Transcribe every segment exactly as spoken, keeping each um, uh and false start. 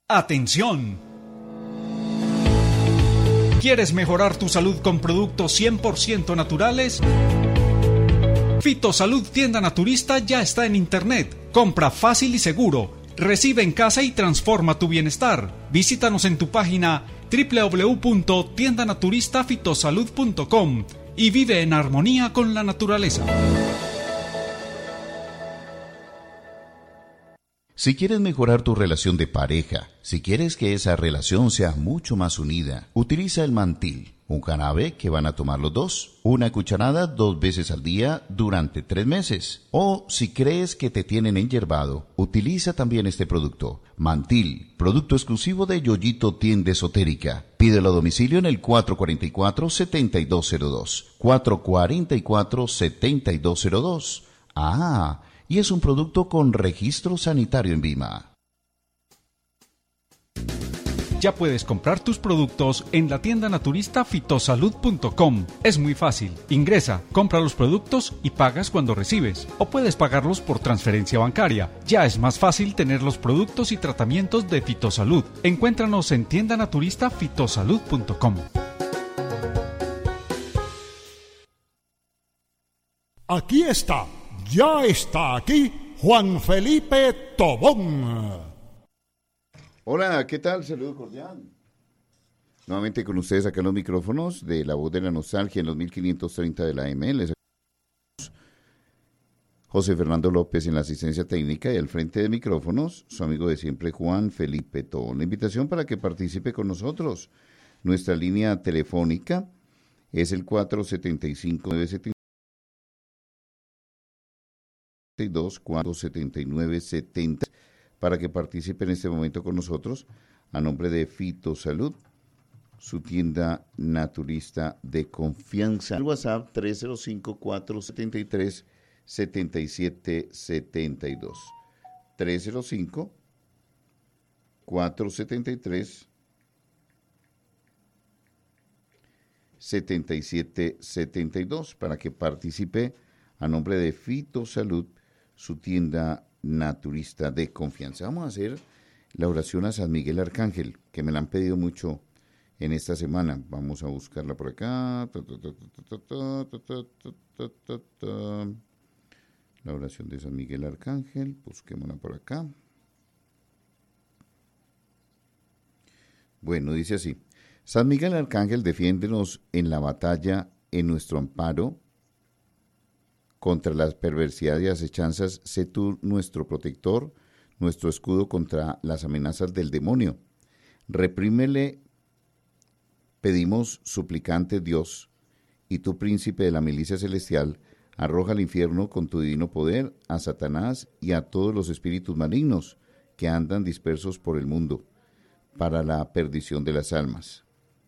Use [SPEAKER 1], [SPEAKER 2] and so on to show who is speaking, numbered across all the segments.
[SPEAKER 1] ¡Atención! ¿Quieres mejorar tu salud con productos cien por ciento naturales? Fitosalud Tienda Naturista ya está en internet. Compra fácil y seguro. Recibe en casa y transforma tu bienestar. Visítanos en tu página doble u doble u doble u punto tienda naturista fitosalud punto com y vive en armonía con la naturaleza.
[SPEAKER 2] Si quieres mejorar tu relación de pareja, si quieres que esa relación sea mucho más unida, utiliza el Mantil, un jarabe que van a tomar los dos, una cucharada dos veces al día durante tres meses. O si crees que te tienen enyerbado, utiliza también este producto. Mantil, producto exclusivo de Yoyito Tienda Esotérica. Pídelo a domicilio en el cuatro cuatro cuatro, siete dos cero dos. cuatro cuatro cuatro, siete dos cero dos. Ah, y es un producto con registro sanitario en Vima.
[SPEAKER 1] Ya puedes comprar tus productos en la tienda naturista fitosalud punto com. Es muy fácil. Ingresa, compra los productos y pagas cuando recibes. O puedes pagarlos por transferencia bancaria. Ya es más fácil tener los productos y tratamientos de Fitosalud. Encuéntranos en tienda naturista fitosalud punto com.
[SPEAKER 3] Aquí está, ya está aquí Juan Felipe Tobón.
[SPEAKER 2] Hola, ¿qué tal? Saludo cordial. Nuevamente con ustedes acá en los micrófonos de La Voz de la Nostalgia en los mil quinientos treinta de la A M. Les José Fernando López en la asistencia técnica y al frente de micrófonos, su amigo de siempre Juan Felipe Tobón. La invitación para que participe con nosotros. Nuestra línea telefónica es el cuatro siete cinco, nueve siete dos, cuatro siete nueve, setenta para que participe en este momento con nosotros a nombre de Fitosalud, su tienda naturista de confianza. El WhatsApp tres cero cinco, cuatro siete tres, siete siete siete dos. tres cero cinco, cuatro siete tres, siete siete siete dos para que participe a nombre de Fitosalud, su tienda naturista de confianza. Vamos a hacer la oración a San Miguel Arcángel, que me la han pedido mucho en esta semana. Vamos a buscarla por acá. La oración de San Miguel Arcángel, busquémosla por acá. Bueno, dice así: San Miguel Arcángel, defiéndenos en la batalla, en nuestro amparo contra las perversidades y acechanzas. Sé tú nuestro protector, nuestro escudo contra las amenazas del demonio. Reprímele, pedimos, suplicante Dios, y tú, príncipe de la milicia celestial, arroja al infierno con tu divino poder a Satanás y a todos los espíritus malignos que andan dispersos por el mundo, para la perdición de las almas.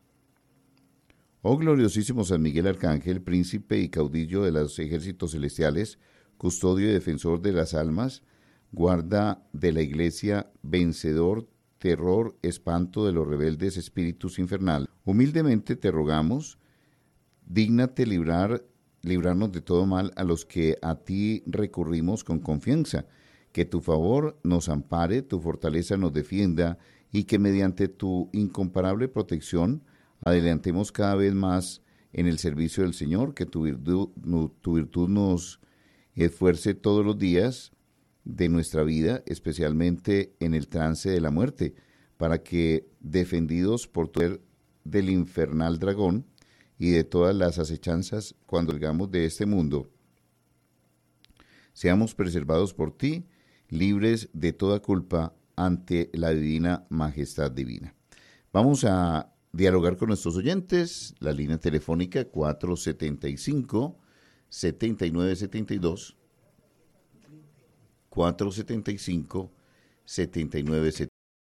[SPEAKER 2] Oh gloriosísimo San Miguel Arcángel, príncipe y caudillo de los ejércitos celestiales, custodio y defensor de las almas, guarda de la iglesia, vencedor, terror, espanto de los rebeldes espíritus infernales. Humildemente te rogamos, dígnate librar, librarnos de todo mal a los que a ti recurrimos con confianza, que tu favor nos ampare, tu fortaleza nos defienda y que mediante tu incomparable protección adelantemos cada vez más en el servicio del Señor, que tu virtud, tu virtud nos esfuerce todos los días de nuestra vida, especialmente en el trance de la muerte, para que, defendidos por tu poder del infernal dragón y de todas las acechanzas cuando salgamos de este mundo, seamos preservados por ti, libres de toda culpa ante la divina majestad divina. Vamos a dialogar con nuestros oyentes, la línea telefónica cuatro siete cinco, siete nueve siete dos, cuatro siete cinco, siete nueve siete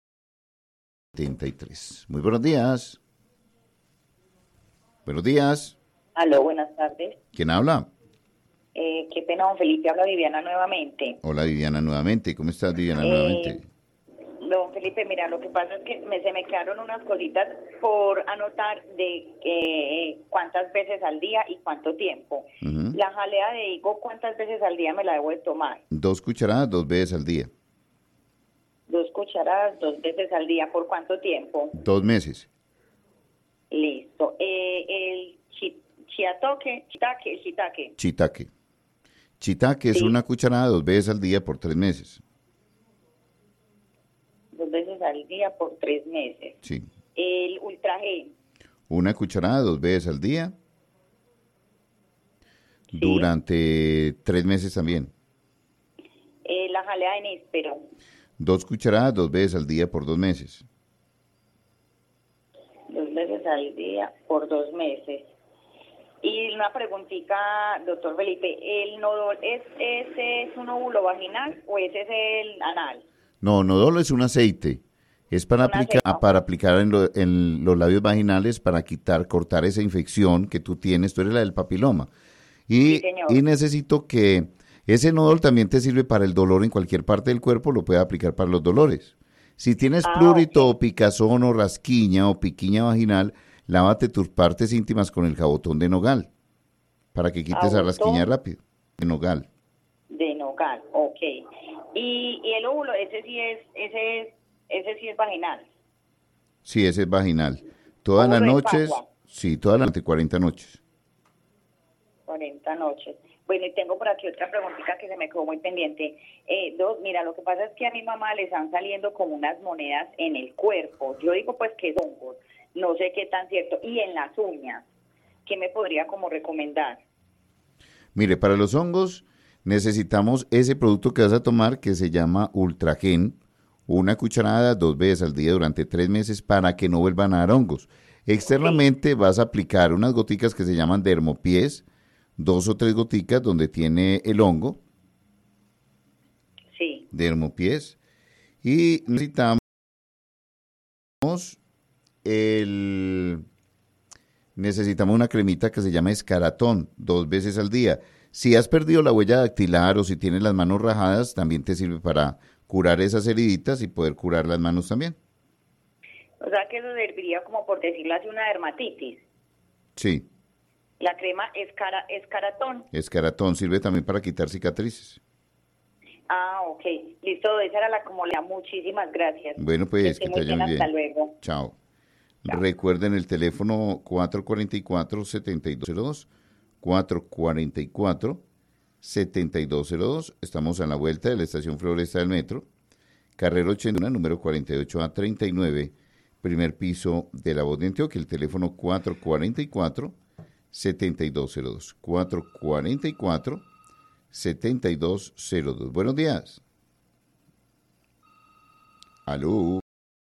[SPEAKER 2] tres. Muy buenos días. Buenos días.
[SPEAKER 4] Aló, buenas tardes.
[SPEAKER 2] ¿Quién habla?
[SPEAKER 4] Eh, qué pena, don Felipe, habla Viviana nuevamente.
[SPEAKER 2] Hola, Viviana, nuevamente. ¿Cómo estás, Viviana,
[SPEAKER 4] Eh,
[SPEAKER 2] nuevamente?
[SPEAKER 4] Don Felipe, mira, lo que pasa es que me, se me quedaron unas cositas por anotar de eh, cuántas veces al día y cuánto tiempo. Uh-huh. La jalea de higo, ¿cuántas veces al día me la debo de tomar?
[SPEAKER 2] Dos cucharadas, dos veces al día.
[SPEAKER 4] Dos cucharadas dos veces al día. ¿Por cuánto tiempo?
[SPEAKER 2] Dos meses.
[SPEAKER 4] Listo. Eh, el chi, chiatoque, chitaque, el chitaque.
[SPEAKER 2] Chitaque. Chitaque es
[SPEAKER 4] Sí.
[SPEAKER 2] una cucharada dos veces al día por tres meses.
[SPEAKER 4] Dos veces al día por tres meses.
[SPEAKER 2] Sí.
[SPEAKER 4] El ultra G.
[SPEAKER 2] Una cucharada dos veces al día
[SPEAKER 4] Sí.
[SPEAKER 2] durante tres meses también.
[SPEAKER 4] Eh, la jalea de níspero.
[SPEAKER 2] Dos cucharadas dos veces al día por dos meses.
[SPEAKER 4] Dos veces al día por dos meses. Y una preguntita, doctor Felipe, ¿el nodol es, ese es un óvulo vaginal o ese es el anal?
[SPEAKER 2] No, nodolo es un aceite. Es para
[SPEAKER 4] Un
[SPEAKER 2] aplicar,
[SPEAKER 4] aceite.
[SPEAKER 2] para aplicar en, lo- en los labios vaginales para quitar, cortar esa infección que tú tienes. Tú eres la del papiloma. Y,
[SPEAKER 4] Sí, señor.
[SPEAKER 2] y necesito que ese nodol también te sirve para el dolor en cualquier parte del cuerpo, lo puedes aplicar para los dolores. Si tienes
[SPEAKER 4] Ah,
[SPEAKER 2] prurito
[SPEAKER 4] ok.
[SPEAKER 2] o picazón o rasquiña o piquiña vaginal, lávate tus partes íntimas con el jabotón de nogal para que quites esa
[SPEAKER 4] Jabotón.
[SPEAKER 2] rasquiña rápido. De nogal.
[SPEAKER 4] De nogal, ok. Y, y el óvulo, ese sí es, ese es, ese sí es vaginal.
[SPEAKER 2] Sí, ese es vaginal. Todas las
[SPEAKER 4] Óvulo de
[SPEAKER 2] noches,
[SPEAKER 4] Pascua.
[SPEAKER 2] sí, todas las cuarenta noches.
[SPEAKER 4] cuarenta noches. Bueno, y tengo por aquí otra preguntita que se me quedó muy pendiente. Eh, dos, mira, lo que pasa es que a mi mamá le están saliendo como unas monedas en el cuerpo. Yo digo pues que son hongos, no sé qué tan cierto. Y en las uñas, ¿qué me podría como recomendar?
[SPEAKER 2] Mire, para los hongos necesitamos ese producto que vas a tomar que se llama Ultragen, una cucharada dos veces al día durante tres meses para que no vuelvan a dar hongos. Externamente vas a aplicar unas goticas que se llaman dermopiés, dos o tres goticas donde tiene el hongo,
[SPEAKER 4] Sí,
[SPEAKER 2] dermopiés, y necesitamos el necesitamos una cremita que se llama Escaratón, dos veces al día. Si has perdido la huella dactilar o si tienes las manos rajadas, también te sirve para curar esas heriditas y poder curar las manos también.
[SPEAKER 4] o sea que eso serviría como por decirlo así una dermatitis.
[SPEAKER 2] Sí,
[SPEAKER 4] La crema escara, escaratón.
[SPEAKER 2] Escaratón sirve también para quitar cicatrices.
[SPEAKER 4] Ah, ok. Listo, esa era la como la. Muchísimas gracias.
[SPEAKER 2] Bueno, pues,
[SPEAKER 4] Que
[SPEAKER 2] que
[SPEAKER 4] esté
[SPEAKER 2] te
[SPEAKER 4] muy
[SPEAKER 2] vaya
[SPEAKER 4] bien,
[SPEAKER 2] muy
[SPEAKER 4] hasta
[SPEAKER 2] bien.
[SPEAKER 4] luego.
[SPEAKER 2] Chao. Recuerden el teléfono cuatro cuatro cuatro, siete dos cero dos, cuatro cuatro cuatro, siete dos cero dos. Estamos a la vuelta de la estación Floresta del Metro, carrera ochenta y uno, número cuarenta y ocho A treinta y nueve, primer piso de La Voz de Antioquia. El teléfono cuatro cuatro cuatro, siete dos cero dos, cuatro cuatro cuatro, siete dos cero dos. Buenos días. Aló.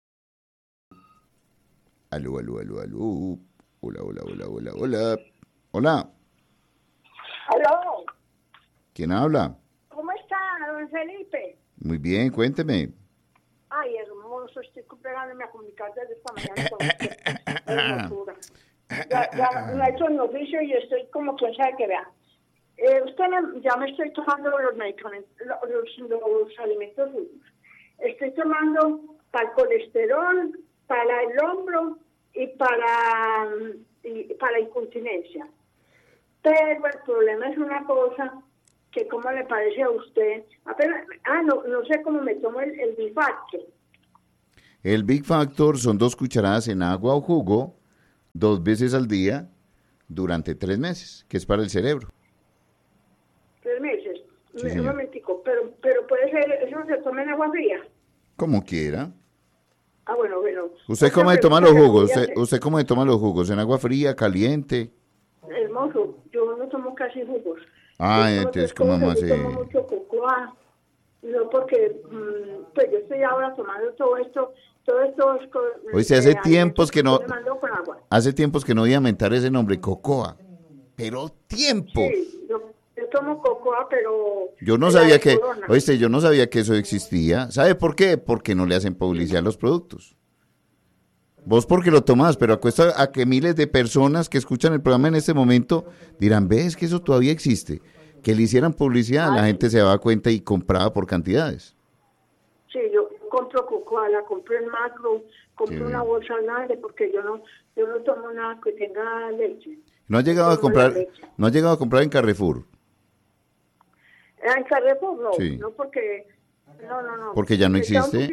[SPEAKER 2] Aló, aló, aló, aló. Hola, hola, hola, hola, hola. Hola.
[SPEAKER 5] Aló,
[SPEAKER 2] ¿Quién habla?
[SPEAKER 5] ¿cómo está, don Felipe?
[SPEAKER 2] Muy bien, cuénteme.
[SPEAKER 5] Ay, hermoso, estoy pegándome a comunicar desde esta mañana con usted. Hermosura. Ya, ya me ha hecho mi oficio y estoy como quien sabe que vea. Eh, usted me, ya me estoy tomando los medicamentos, los, los, los alimentos suyos. Estoy tomando para el colesterol, para el hombro y para, y para incontinencia. Pero el problema es una cosa que, ¿cómo le parece a usted? Apenas, ah, no, no sé cómo me tomo el, el Bifactor.
[SPEAKER 2] El Big Factor son dos cucharadas en agua o jugo, dos veces al día, durante tres meses, que es para el cerebro.
[SPEAKER 5] Tres meses.
[SPEAKER 2] Sí,
[SPEAKER 5] Un
[SPEAKER 2] señor.
[SPEAKER 5] momentico, pero, pero puede ser, ¿eso se toma en agua fría?
[SPEAKER 2] Como quiera.
[SPEAKER 5] Ah, bueno, bueno.
[SPEAKER 2] ¿Usted
[SPEAKER 5] Otra
[SPEAKER 2] cómo se toma
[SPEAKER 5] pregunta
[SPEAKER 2] los
[SPEAKER 5] que
[SPEAKER 2] jugos?
[SPEAKER 5] podría
[SPEAKER 2] ¿Usted,
[SPEAKER 5] hacer.
[SPEAKER 2] usted cómo se toma los jugos? ¿En agua fría, caliente?
[SPEAKER 5] Hermoso, yo no tomo casi jugos.
[SPEAKER 2] Ah,
[SPEAKER 5] Yo tomo
[SPEAKER 2] entonces,
[SPEAKER 5] tres
[SPEAKER 2] ¿cómo
[SPEAKER 5] cosas,
[SPEAKER 2] vamos a
[SPEAKER 5] yo
[SPEAKER 2] hacer?
[SPEAKER 5] tomo mucho cocoa. No, porque mm, pues yo estoy ahora tomando todo esto, todo esto.
[SPEAKER 2] Oye, se hace tiempos que no-
[SPEAKER 5] Me mando con agua.
[SPEAKER 2] Hace tiempos que no voy a mentar ese nombre, cocoa. Pero tiempos.
[SPEAKER 5] Sí, yo, yo tomo cocoa, pero...
[SPEAKER 2] Yo no
[SPEAKER 5] de la
[SPEAKER 2] sabía
[SPEAKER 5] de
[SPEAKER 2] que,
[SPEAKER 5] Corona.
[SPEAKER 2] oíste, yo no sabía que eso existía. ¿Sabe por qué? Porque no le hacen publicidad a los productos. Vos porque lo tomás, pero acuesta a que miles de personas que escuchan el programa en este momento dirán, ¿ves que eso todavía existe? Que le hicieran publicidad, la
[SPEAKER 5] Ay.
[SPEAKER 2] gente se daba cuenta y compraba por cantidades.
[SPEAKER 5] Sí, yo compro cocoa, la compré en Macro, compré
[SPEAKER 2] Sí.
[SPEAKER 5] una bolsa grande porque yo no yo no tomo nada que tenga leche.
[SPEAKER 2] No ha llegado a
[SPEAKER 5] Tomo
[SPEAKER 2] comprar,
[SPEAKER 5] la leche.
[SPEAKER 2] no ha llegado a comprar en Carrefour,
[SPEAKER 5] ¿En Carrefour? No,
[SPEAKER 2] Sí.
[SPEAKER 5] no porque... No, no, no.
[SPEAKER 2] porque ya no
[SPEAKER 5] Está un
[SPEAKER 2] existe.
[SPEAKER 5] poquito-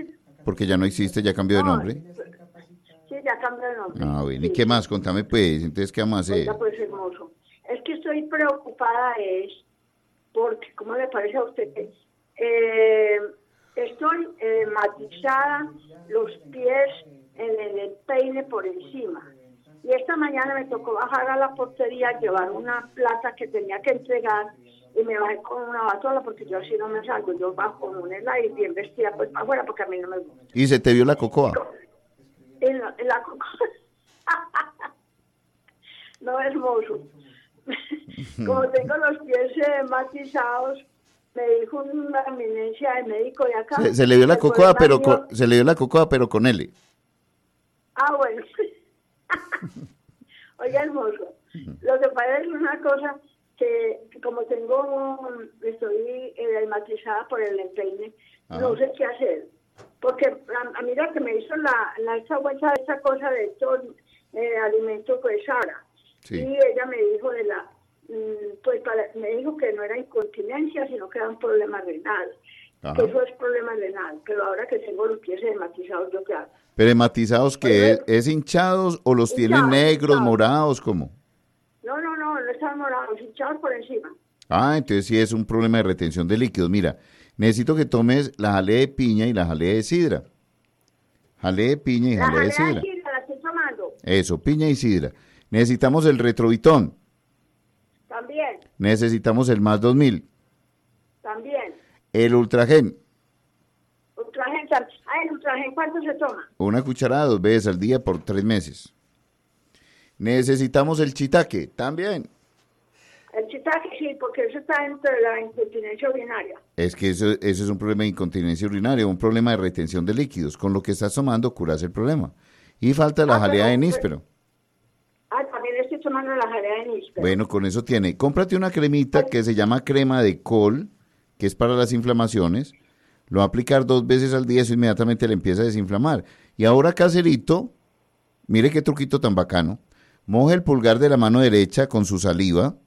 [SPEAKER 2] porque ya no existe, ya cambió de
[SPEAKER 5] No,
[SPEAKER 2] nombre.
[SPEAKER 5] Sí, ya cambió de nombre.
[SPEAKER 2] Ah, bueno,
[SPEAKER 5] Sí.
[SPEAKER 2] ¿y qué más? Contame pues, entonces, ¿qué vamos a hacer?
[SPEAKER 5] Oiga, pues hermoso. Es que estoy preocupada es porque, ¿cómo le parece a usted? que eh, estoy eh, matizada, los pies en el empeine por encima. Y esta mañana me tocó bajar a la portería, llevar una plata que tenía que entregar y me bajé con una batola porque yo así no me salgo. Yo bajo con un y bien vestida pues para afuera porque a mí no me gusta.
[SPEAKER 2] ¿Y se te vio la cocoa?
[SPEAKER 5] En la, en la cocoa. No, hermoso. Como tengo los pies eh, matizados, me dijo una eminencia de médico de acá.
[SPEAKER 2] Se, se le vio la
[SPEAKER 5] que por
[SPEAKER 2] cocoa,
[SPEAKER 5] el
[SPEAKER 2] pero
[SPEAKER 5] baño-
[SPEAKER 2] con, se le vio la cocoa, pero con L.
[SPEAKER 5] Ah, bueno. Oiga, hermoso. Lo que pasa es una cosa que, que como tengo, un- estoy eh, matizada por el empeine,
[SPEAKER 2] Ajá.
[SPEAKER 5] no sé qué hacer. Porque a, a mí la que me hizo la, la esa vuelta, esa cosa de todo eh, alimento, pues Sara.
[SPEAKER 2] Sí.
[SPEAKER 5] Y ella me dijo de la, mm, pues para, me dijo que no era incontinencia, sino que era un problema renal.
[SPEAKER 2] Ajá.
[SPEAKER 5] Que eso es problema renal. Pero ahora que tengo los pies matizados, ¿yo qué hago?
[SPEAKER 2] ¿Pero matizados que
[SPEAKER 5] Oye,
[SPEAKER 2] es, es hinchados o los tienen
[SPEAKER 5] hinchados,
[SPEAKER 2] negros,
[SPEAKER 5] hinchados.
[SPEAKER 2] morados, cómo?
[SPEAKER 5] No, no, no, no estaban morados, hinchados por encima.
[SPEAKER 2] Ah, entonces sí es un problema de retención de líquidos. Mira, necesito que tomes la jalea de piña y la jalea de sidra. Jalea de piña y
[SPEAKER 5] La
[SPEAKER 2] jalea de
[SPEAKER 5] jalea
[SPEAKER 2] sidra.
[SPEAKER 5] de sidra la estoy tomando.
[SPEAKER 2] Eso, piña y sidra. Necesitamos el retrovitón.
[SPEAKER 5] También,
[SPEAKER 2] Necesitamos el más dos mil.
[SPEAKER 5] también.
[SPEAKER 2] El ultragen.
[SPEAKER 5] Ultragen, tam- ah, el ultragen, ¿cuánto se toma?
[SPEAKER 2] Una cucharada dos veces al día por tres meses. Necesitamos el chitaque. También.
[SPEAKER 5] El chitaje, sí, porque eso está dentro de la incontinencia urinaria.
[SPEAKER 2] Es que eso, eso es un problema de incontinencia urinaria, un problema de retención de líquidos. Con lo que estás tomando curas el problema. Y falta la
[SPEAKER 5] Ah,
[SPEAKER 2] jalea
[SPEAKER 5] pero-
[SPEAKER 2] de níspero.
[SPEAKER 5] Ah, también estoy tomando la jalea de níspero.
[SPEAKER 2] Bueno, con eso tiene. Cómprate una cremita que se llama crema de col, que es para las inflamaciones. Lo va a aplicar dos veces al día, eso inmediatamente le empieza a desinflamar. Y ahora, caserito, mire qué truquito tan bacano. Moje el pulgar de la mano derecha con su saliva.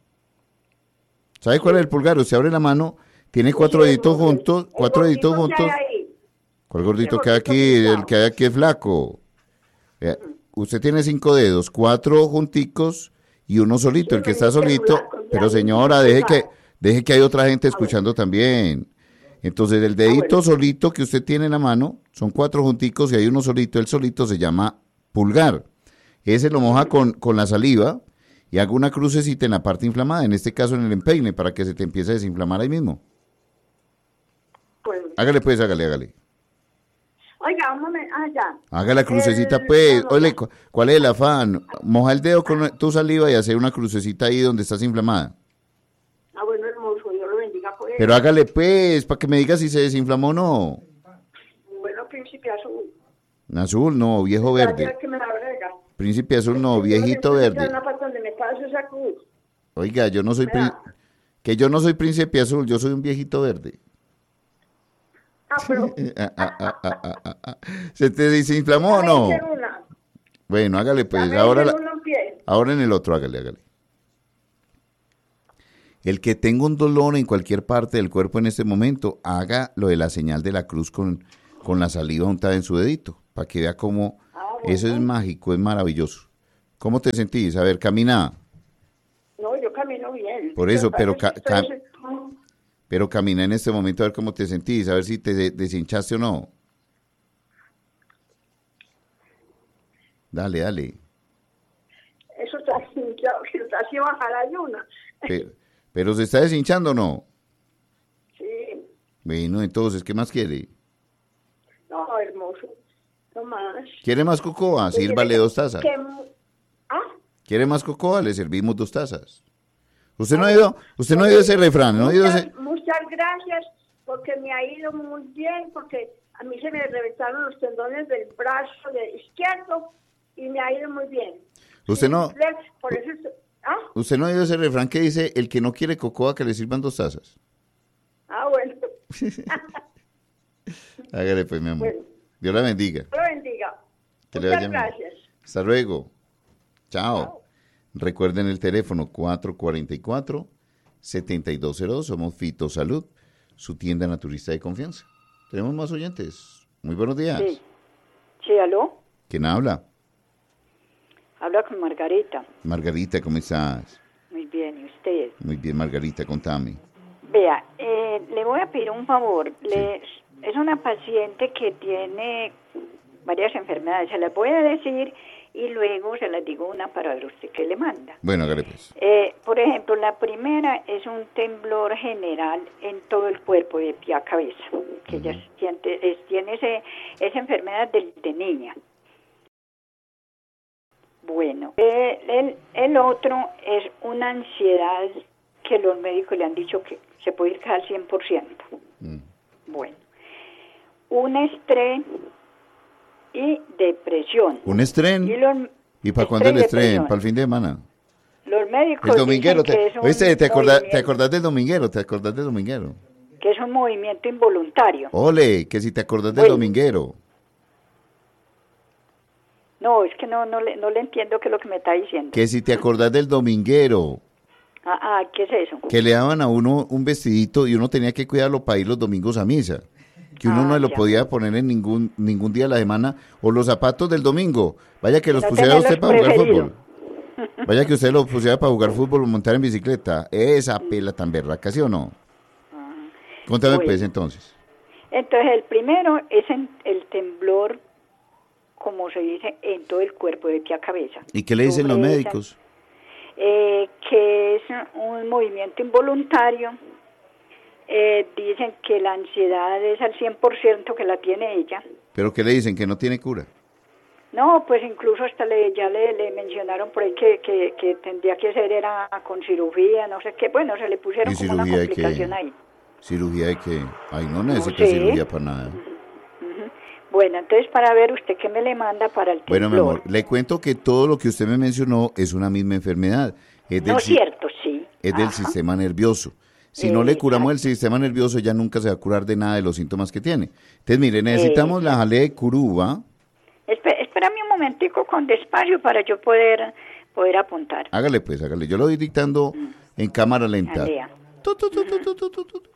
[SPEAKER 2] ¿Sabe cuál es el pulgar? Usted abre la mano, tiene cuatro
[SPEAKER 5] Sí,
[SPEAKER 2] deditos
[SPEAKER 5] hermoso.
[SPEAKER 2] juntos,
[SPEAKER 5] El
[SPEAKER 2] cuatro deditos
[SPEAKER 5] gordito que
[SPEAKER 2] juntos.
[SPEAKER 5] hay ahí.
[SPEAKER 2] ¿Cuál gordito
[SPEAKER 5] El
[SPEAKER 2] que hay
[SPEAKER 5] gordito
[SPEAKER 2] aquí? El
[SPEAKER 5] pintado.
[SPEAKER 2] que hay aquí es flaco. Vea, usted tiene cinco dedos, cuatro junticos y uno solito.
[SPEAKER 5] Sí,
[SPEAKER 2] El que
[SPEAKER 5] me
[SPEAKER 2] está
[SPEAKER 5] dice
[SPEAKER 2] solito,
[SPEAKER 5] blanco, ya
[SPEAKER 2] pero
[SPEAKER 5] me
[SPEAKER 2] señora,
[SPEAKER 5] dice
[SPEAKER 2] deje que,
[SPEAKER 5] blanco.
[SPEAKER 2] deje que hay otra gente escuchando también. Entonces, el dedito
[SPEAKER 5] bueno.
[SPEAKER 2] solito que usted tiene en la mano, son cuatro junticos y hay uno solito. El solito se llama pulgar. Ese lo moja con, con la saliva y haga una crucecita en la parte inflamada, en este caso en el empeine, para que se te empiece a desinflamar ahí mismo.
[SPEAKER 5] Bueno.
[SPEAKER 2] Hágale pues, hágale, hágale.
[SPEAKER 5] Oiga, un momento, ah, ya.
[SPEAKER 2] Haga la crucecita,
[SPEAKER 5] El-
[SPEAKER 2] pues.
[SPEAKER 5] no,
[SPEAKER 2] Oye,
[SPEAKER 5] ya.
[SPEAKER 2] cu- ¿cuál es el afán? Moja el dedo con tu saliva y hacer una crucecita ahí donde estás inflamada.
[SPEAKER 5] Ah, bueno, hermoso, Dios lo bendiga por
[SPEAKER 2] Pero hágale, pues, para que me diga si se desinflamó o no.
[SPEAKER 5] Bueno, príncipe azul.
[SPEAKER 2] Azul, no, viejo verde.
[SPEAKER 5] Ya que me la brega.
[SPEAKER 2] Príncipe azul, no,
[SPEAKER 5] Yo
[SPEAKER 2] viejito
[SPEAKER 5] necesito
[SPEAKER 2] verde.
[SPEAKER 5] una parte donde me paso esa cruz.
[SPEAKER 2] Oiga, yo no soy...
[SPEAKER 5] Vea.
[SPEAKER 2] prín- Que yo no soy príncipe azul, yo soy un viejito verde.
[SPEAKER 5] Ah, pero...
[SPEAKER 2] Ah, ah, ah, ah, ah, ah, ah. ¿Se te desinflamó o no?
[SPEAKER 5] Dame hacer una.
[SPEAKER 2] Bueno, hágale, pues.
[SPEAKER 5] Dame
[SPEAKER 2] Ahora,
[SPEAKER 5] hacer
[SPEAKER 2] la-
[SPEAKER 5] una en pie.
[SPEAKER 2] ahora en el otro, hágale, hágale. El que tenga un dolor en cualquier parte del cuerpo en este momento, haga lo de la señal de la cruz con, con la saliva untada en su dedito, para que vea cómo
[SPEAKER 5] Ah, bueno.
[SPEAKER 2] eso es mágico, es maravilloso. ¿Cómo te sentís? A ver, camina,
[SPEAKER 5] No, yo camino bien.
[SPEAKER 2] Por eso,
[SPEAKER 5] Lo que
[SPEAKER 2] pero
[SPEAKER 5] pasa es que
[SPEAKER 2] ca-
[SPEAKER 5] estoy-
[SPEAKER 2] pero camina en este momento a ver cómo te sentís, a ver si te de- deshinchaste o no. Dale, dale.
[SPEAKER 5] Eso está así, claro, que está así baja la ayuna.
[SPEAKER 2] Pero, pero ¿se está deshinchando o no?
[SPEAKER 5] Sí,
[SPEAKER 2] Bueno, entonces, ¿qué más quiere?
[SPEAKER 5] no, hermoso. No más.
[SPEAKER 2] ¿Quiere más cocoa? Sírvale dos tazas.
[SPEAKER 5] Que- ¿Ah?
[SPEAKER 2] ¿Quiere más cocoa? Le servimos dos tazas. ¿Usted no ha oído, usted no ha oído ese refrán? ¿No ha oído
[SPEAKER 5] Muchas,
[SPEAKER 2] ese?
[SPEAKER 5] muchas gracias, porque me ha ido muy bien, porque a mí se me reventaron los tendones del brazo de izquierdo y me ha ido muy bien.
[SPEAKER 2] Usted no,
[SPEAKER 5] Por eso, estoy- ¿ah?
[SPEAKER 2] usted no ha oído ese refrán que dice, el que no quiere cocoa, que le sirvan dos tazas.
[SPEAKER 5] Ah, bueno.
[SPEAKER 2] Hágale pues, mi amor.
[SPEAKER 5] Bueno.
[SPEAKER 2] Dios la bendiga.
[SPEAKER 5] Dios lo bendiga.
[SPEAKER 2] Que le
[SPEAKER 5] Muchas
[SPEAKER 2] vaya bien.
[SPEAKER 5] gracias.
[SPEAKER 2] Hasta luego. Chao.
[SPEAKER 5] Chao.
[SPEAKER 2] Recuerden el teléfono cuatro cuatro cuatro, siete dos cero dos. Somos Fito Salud, su tienda naturista de confianza. ¿Tenemos más oyentes? Muy buenos días.
[SPEAKER 6] Sí. Sí, ¿aló?
[SPEAKER 2] ¿Quién habla?
[SPEAKER 6] Habla con Margarita.
[SPEAKER 2] Margarita, ¿cómo estás?
[SPEAKER 6] Muy bien, ¿y usted?
[SPEAKER 2] Muy bien, Margarita, contame.
[SPEAKER 6] Vea, eh, le voy a pedir un favor. Le, es una paciente que tiene varias enfermedades. Se las voy a decir y luego se las digo una para ver usted qué le manda.
[SPEAKER 2] Bueno, hágale pues.
[SPEAKER 6] Eh, por ejemplo, la primera es un temblor general en todo el cuerpo, de pie a cabeza, que ella siente, es, tiene ese, esa enfermedad de, de niña. Bueno, eh, el, el otro es una ansiedad que los médicos le han dicho que se puede ir al cien por ciento. Mm. Bueno, un estrés y depresión.
[SPEAKER 2] ¿Un estrés?
[SPEAKER 6] ¿Y, los,
[SPEAKER 2] ¿Y para cuándo el estrés? ¿Para el fin de semana?
[SPEAKER 6] Los médicos
[SPEAKER 2] el dominguero,
[SPEAKER 6] dicen
[SPEAKER 2] te,
[SPEAKER 6] que es un
[SPEAKER 2] ¿viste? ¿Te, acordás, ¿Te
[SPEAKER 6] movimiento,
[SPEAKER 2] acordás del dominguero? ¿Te acordás del dominguero?
[SPEAKER 6] que es un movimiento involuntario.
[SPEAKER 2] Ole, que si te acordás del
[SPEAKER 6] bueno.
[SPEAKER 2] dominguero.
[SPEAKER 6] No, es que no no le, no le entiendo qué es lo que me está diciendo.
[SPEAKER 2] Que si te acordás del dominguero.
[SPEAKER 6] Ah, ah, ¿qué es eso?
[SPEAKER 2] Que le daban a uno un vestidito y uno tenía que cuidarlo para ir los domingos a misa. Que uno
[SPEAKER 6] ah,
[SPEAKER 2] no lo
[SPEAKER 6] ya.
[SPEAKER 2] podía poner en ningún ningún día de la semana. O los zapatos del domingo. Vaya que los
[SPEAKER 6] no
[SPEAKER 2] pusiera usted para jugar
[SPEAKER 6] preferido.
[SPEAKER 2] fútbol. Vaya que usted los pusiera para jugar fútbol o montar en bicicleta. Esa pela tan berraca, ¿sí o no?
[SPEAKER 6] Ah,
[SPEAKER 2] Contame
[SPEAKER 6] bueno.
[SPEAKER 2] pues entonces.
[SPEAKER 6] Entonces el primero es en, el temblor, como se dice, en todo el cuerpo, de pie a cabeza.
[SPEAKER 2] ¿Y qué le dicen los
[SPEAKER 6] Sobre
[SPEAKER 2] médicos?
[SPEAKER 6] esa, eh, que es un movimiento involuntario. Eh, dicen que la ansiedad es al cien por ciento que la tiene ella.
[SPEAKER 2] ¿Pero qué le dicen? ¿Que no tiene cura?
[SPEAKER 6] No, pues incluso hasta le, ya le, le mencionaron por ahí que, que, que tendría que ser era con cirugía, no sé qué. Bueno, se le pusieron
[SPEAKER 2] ¿Y
[SPEAKER 6] como una
[SPEAKER 2] cirugía de
[SPEAKER 6] complicación
[SPEAKER 2] qué?
[SPEAKER 6] ahí.
[SPEAKER 2] ¿Cirugía de qué? Ay, no necesita
[SPEAKER 6] No sé.
[SPEAKER 2] cirugía para nada.
[SPEAKER 6] Uh-huh. Bueno, entonces para ver usted qué me le manda para el temblor.
[SPEAKER 2] Bueno, mi amor, le cuento que todo lo que usted me mencionó es una misma enfermedad. Es del,
[SPEAKER 6] No es cierto, sí.
[SPEAKER 2] Es del
[SPEAKER 6] Ajá.
[SPEAKER 2] sistema nervioso. Si
[SPEAKER 6] Eh,
[SPEAKER 2] no le curamos
[SPEAKER 6] exacto.
[SPEAKER 2] el sistema nervioso, ya nunca se va a curar de nada de los síntomas que tiene. Entonces, mire, necesitamos
[SPEAKER 6] Eh,
[SPEAKER 2] la jalea de curuba.
[SPEAKER 6] Espé- espérame un momentico con despacio para yo poder poder apuntar.
[SPEAKER 2] Hágale pues, hágale. Yo lo voy dictando en cámara lenta.
[SPEAKER 6] Jalea.
[SPEAKER 2] Tu, tu, tu, tu, tu, tu, tu, tu.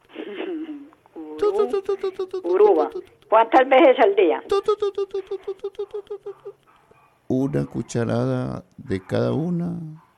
[SPEAKER 2] Tu, tu, tu, tu, tu, tu, tu,
[SPEAKER 6] Uruba.
[SPEAKER 2] tu, tu, tu,
[SPEAKER 6] ¿Cuántas veces al día?
[SPEAKER 2] tu, tu, tu, tu, tu, tu, tu, tu, tu, tu, tu, tu. Una cucharada de cada una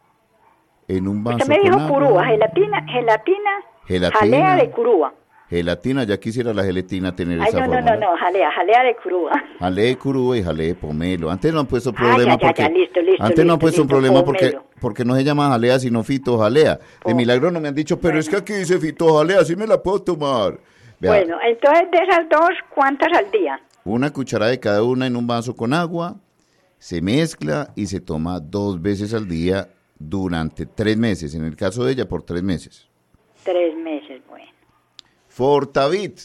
[SPEAKER 2] en un vaso
[SPEAKER 6] Usted me
[SPEAKER 2] con
[SPEAKER 6] dijo
[SPEAKER 2] agua.
[SPEAKER 6] curuba, gelatina, gelatina,
[SPEAKER 2] Gelatina.
[SPEAKER 6] jalea de curuba.
[SPEAKER 2] Gelatina, ya quisiera la gelatina tener
[SPEAKER 6] Ay,
[SPEAKER 2] esa
[SPEAKER 6] no, no,
[SPEAKER 2] fórmula.
[SPEAKER 6] no, no, jalea, jalea de curuba.
[SPEAKER 2] Jalé de curuba y jalé de pomelo. Antes no han puesto
[SPEAKER 6] Ah,
[SPEAKER 2] problema
[SPEAKER 6] ya, ya,
[SPEAKER 2] porque
[SPEAKER 6] ya, listo, listo,
[SPEAKER 2] antes no han
[SPEAKER 6] listo,
[SPEAKER 2] puesto un
[SPEAKER 6] listo,
[SPEAKER 2] problema porque
[SPEAKER 6] pomelo.
[SPEAKER 2] porque no se llama jalea sino fitojalea. De
[SPEAKER 6] Oh.
[SPEAKER 2] milagro no me han dicho, pero es que aquí dice fitojalea, así me la puedo tomar. Vea,
[SPEAKER 6] Bueno, entonces de esas dos, ¿cuántas al día?
[SPEAKER 2] una cucharada de cada una en un vaso con agua, se mezcla y se toma dos veces al día durante tres meses. En el caso de ella, por tres meses.
[SPEAKER 6] Tres meses, bueno.
[SPEAKER 2] Fortavit.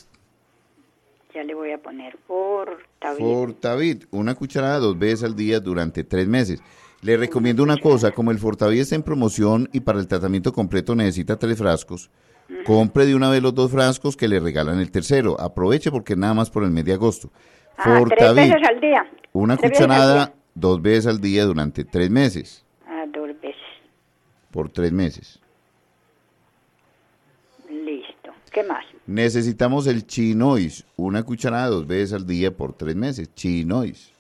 [SPEAKER 6] Ya le voy a poner Fortavit.
[SPEAKER 2] Fortavit, una cucharada dos veces al día durante tres meses. Le recomiendo una cosa, como el Fortavit está en promoción y para el tratamiento completo necesita tres frascos, compre de una vez los dos frascos que le regalan el tercero. Aproveche porque nada más por el mes de agosto.
[SPEAKER 6] Ah, tres veces al día.
[SPEAKER 2] una
[SPEAKER 6] Tres veces al
[SPEAKER 2] cucharada
[SPEAKER 6] día.
[SPEAKER 2] dos veces al día durante tres meses,
[SPEAKER 6] Ah, dos veces.
[SPEAKER 2] por tres meses.
[SPEAKER 6] Listo. ¿Qué más?
[SPEAKER 2] Necesitamos el chinois, una cucharada dos veces al día por tres meses. Chinois,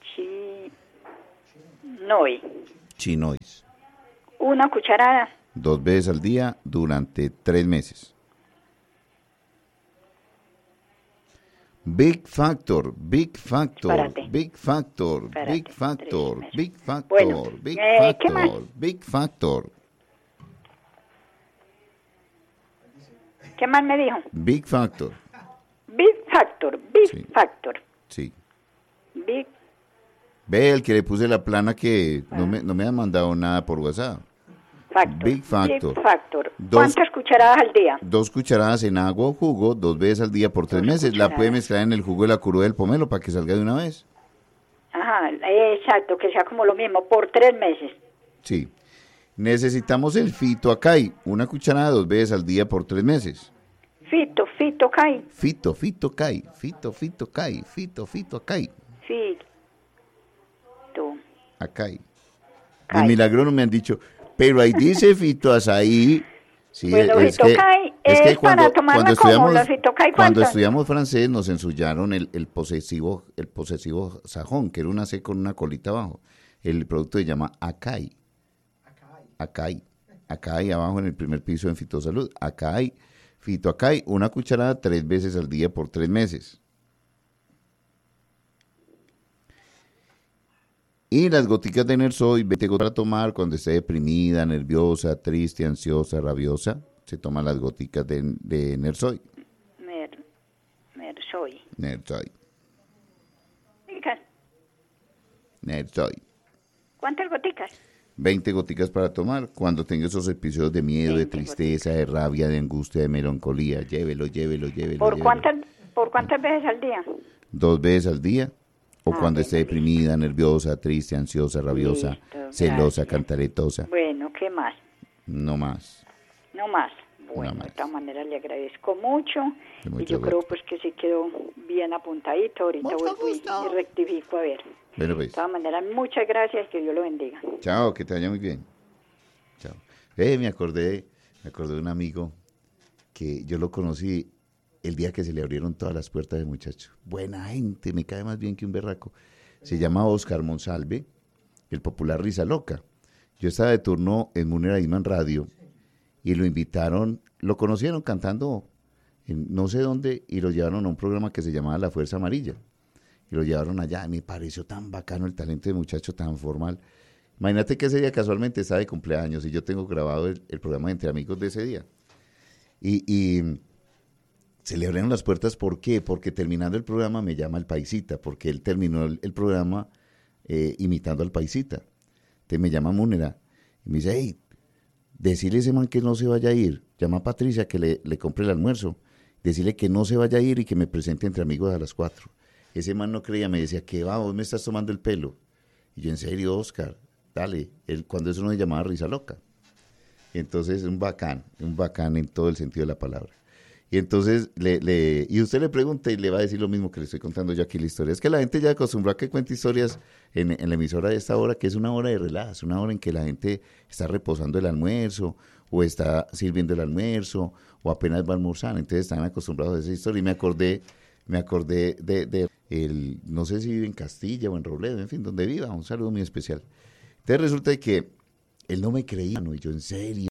[SPEAKER 6] Chinoy.
[SPEAKER 2] chinois,
[SPEAKER 6] Una cucharada.
[SPEAKER 2] dos veces al día durante tres meses. Big Factor, Big Factor,
[SPEAKER 6] Espérate.
[SPEAKER 2] Big Factor,
[SPEAKER 6] Espérate,
[SPEAKER 2] Big Factor,
[SPEAKER 6] tres meses.
[SPEAKER 2] Big Factor,
[SPEAKER 6] Bueno,
[SPEAKER 2] Big
[SPEAKER 6] eh, ¿qué más?
[SPEAKER 2] Factor, Big Factor,
[SPEAKER 6] ¿Qué más me dijo?
[SPEAKER 2] Big Factor,
[SPEAKER 6] Big Factor, Big
[SPEAKER 2] Sí.
[SPEAKER 6] Factor.
[SPEAKER 2] sí.
[SPEAKER 6] Big
[SPEAKER 2] Ve el que le puse la plana que no me, no me ha mandado nada por WhatsApp.
[SPEAKER 6] Factor.
[SPEAKER 2] Big Factor.
[SPEAKER 6] Big Factor.
[SPEAKER 2] Dos-
[SPEAKER 6] ¿Cuántas cucharadas al día?
[SPEAKER 2] Dos cucharadas en agua o jugo, dos veces al día por tres
[SPEAKER 6] Dos
[SPEAKER 2] meses. La
[SPEAKER 6] cucharadas.
[SPEAKER 2] puede mezclar en el jugo de la curuba del pomelo para que salga de una vez.
[SPEAKER 6] Ajá, exacto, que sea como lo mismo, por tres meses.
[SPEAKER 2] Sí. Necesitamos el fito acai, una cucharada dos veces al día por tres meses.
[SPEAKER 6] Fito, fito, cae.
[SPEAKER 2] Fito, fito kai, fito, fito kai, fito, fito acai,
[SPEAKER 6] Fito.
[SPEAKER 2] acai. De
[SPEAKER 6] Kai.
[SPEAKER 2] milagro no me han dicho, pero ahí dice fito azaí. Sí,
[SPEAKER 6] Bueno,
[SPEAKER 2] es
[SPEAKER 6] fito,
[SPEAKER 2] que
[SPEAKER 6] cae.
[SPEAKER 2] Es que
[SPEAKER 6] es
[SPEAKER 2] cuando,
[SPEAKER 6] para tomarla
[SPEAKER 2] cuando
[SPEAKER 6] como
[SPEAKER 2] estudiamos,
[SPEAKER 6] la fitoca y
[SPEAKER 2] cuando
[SPEAKER 6] cuánto.
[SPEAKER 2] estudiamos francés nos ensuyaron el, el posesivo, el posesivo sajón, que era una C con una colita abajo. El producto se llama Acai. Acai. Acai abajo en el primer piso en Fitosalud. Acai, Fitoacai, una cucharada tres veces al día por tres meses. Y las goticas de Nersoy, veinte gotas para tomar cuando esté deprimida, nerviosa, triste, ansiosa, rabiosa. Se toman las goticas de, de Nersoy.
[SPEAKER 6] Mer, Mersoy.
[SPEAKER 2] Nersoy.
[SPEAKER 6] Goticas.
[SPEAKER 2] Nersoy.
[SPEAKER 6] ¿Cuántas goticas?
[SPEAKER 2] veinte goticas para tomar cuando tenga esos episodios de miedo, de tristeza, de rabia, de angustia, de melancolía. Llévelo, llévelo, llévelo.
[SPEAKER 6] ¿Por
[SPEAKER 2] llévelo.
[SPEAKER 6] cuántas, por cuántas veces al día?
[SPEAKER 2] Dos veces al día. O
[SPEAKER 6] Ah,
[SPEAKER 2] cuando
[SPEAKER 6] bueno,
[SPEAKER 2] esté deprimida, nerviosa, triste, ansiosa, rabiosa,
[SPEAKER 6] Listo,
[SPEAKER 2] celosa,
[SPEAKER 6] gracias.
[SPEAKER 2] cantaretosa.
[SPEAKER 6] Bueno, ¿qué más?
[SPEAKER 2] No más.
[SPEAKER 6] No más. Bueno,
[SPEAKER 2] No más.
[SPEAKER 6] de todas maneras le agradezco mucho.
[SPEAKER 2] De
[SPEAKER 6] Y
[SPEAKER 2] mucho
[SPEAKER 6] yo creo
[SPEAKER 2] gusto.
[SPEAKER 6] pues que sí quedó bien apuntadito. Ahorita
[SPEAKER 2] Mucho
[SPEAKER 6] vuelvo y,
[SPEAKER 2] gusto.
[SPEAKER 6] y rectifico a ver.
[SPEAKER 2] Bueno,
[SPEAKER 6] De
[SPEAKER 2] pues.
[SPEAKER 6] todas maneras, muchas gracias. Que Dios lo bendiga.
[SPEAKER 2] Chao, que te vaya muy bien. Chao. Eh, me acordé, me acordé de un amigo que yo lo conocí el día que se le abrieron todas las puertas de muchacho. Buena gente, me cae más bien que un berraco. Se llama Oscar Monsalve, el popular Risa Loca. Yo estaba de turno en Munera Isman Radio y lo invitaron, lo conocieron cantando en no sé dónde y lo llevaron a un programa que se llamaba La Fuerza Amarilla. Y lo llevaron allá. Me pareció tan bacano el talento de muchacho, tan formal. Imagínate que ese día casualmente estaba de cumpleaños y yo tengo grabado el, el programa Entre Amigos de ese día. Y, y se le abrieron las puertas, ¿por qué? Porque terminando el programa me llama el Paisita, porque él terminó el, el programa eh, imitando al Paisita. Entonces me llama Múnera y me dice, hey, decirle a ese man que no se vaya a ir. Llama a Patricia que le, le compre el almuerzo. Decirle que no se vaya a ir y que me presente Entre Amigos a las cuatro. Ese man no creía, me decía, ¿qué va? Vos me estás tomando el pelo. Y yo, en serio, Oscar, dale. Él, cuando eso no se llamaba Risa Loca. Y entonces, un bacán, un bacán en todo el sentido de la palabra. Y entonces, le, le, y usted le pregunta y le va a decir lo mismo que le estoy contando yo aquí la historia. Es que la gente ya acostumbró a que cuente historias en, en la emisora de esta hora, que es una hora de relax, una hora en que la gente está reposando el almuerzo, o está sirviendo el almuerzo, o apenas va a almorzar. Entonces, están acostumbrados a esa historia. Y me acordé, me acordé de, de el, no sé si vive en Castilla o en Robledo, en fin, donde viva. Un saludo muy especial. Entonces, resulta que él no me creía, ¿no? Y yo, en serio.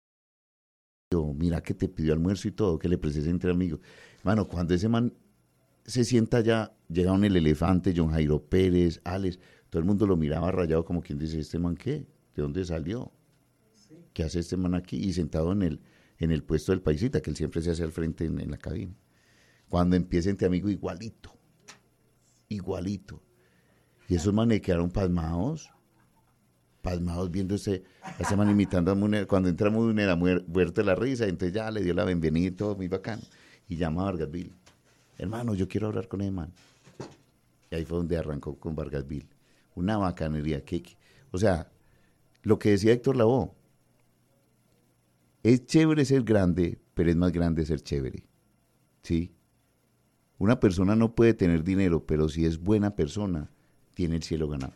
[SPEAKER 2] Mira que te pidió almuerzo y todo, que le presentes Entre Amigos. Mano, cuando ese man se sienta allá, llegaron el Elefante, John Jairo Pérez, Alex, todo el mundo lo miraba rayado como quien dice, ¿este man qué? ¿De dónde salió? Sí. ¿Qué hace este man aquí? Y sentado en el, en el puesto del Paisita, que él siempre se hace al frente en, en la cabina. Cuando empieza Entre Amigos, igualito, igualito. Y esos manes quedaron pasmados. pasmados viendo ese, ese man imitando a Munera. Cuando entra Munera, muerto de la risa, entonces ya le dio la bienvenida y todo, muy bacano. Y llama a Vargasville. Hermano, yo quiero hablar con ese man. Y ahí fue donde arrancó con Vargasville. Una bacanería. Que, o sea, lo que decía Héctor Lavoe, es chévere ser grande, pero es más grande ser chévere. ¿Sí? Una persona no puede tener dinero, pero si es buena persona, tiene el cielo ganado.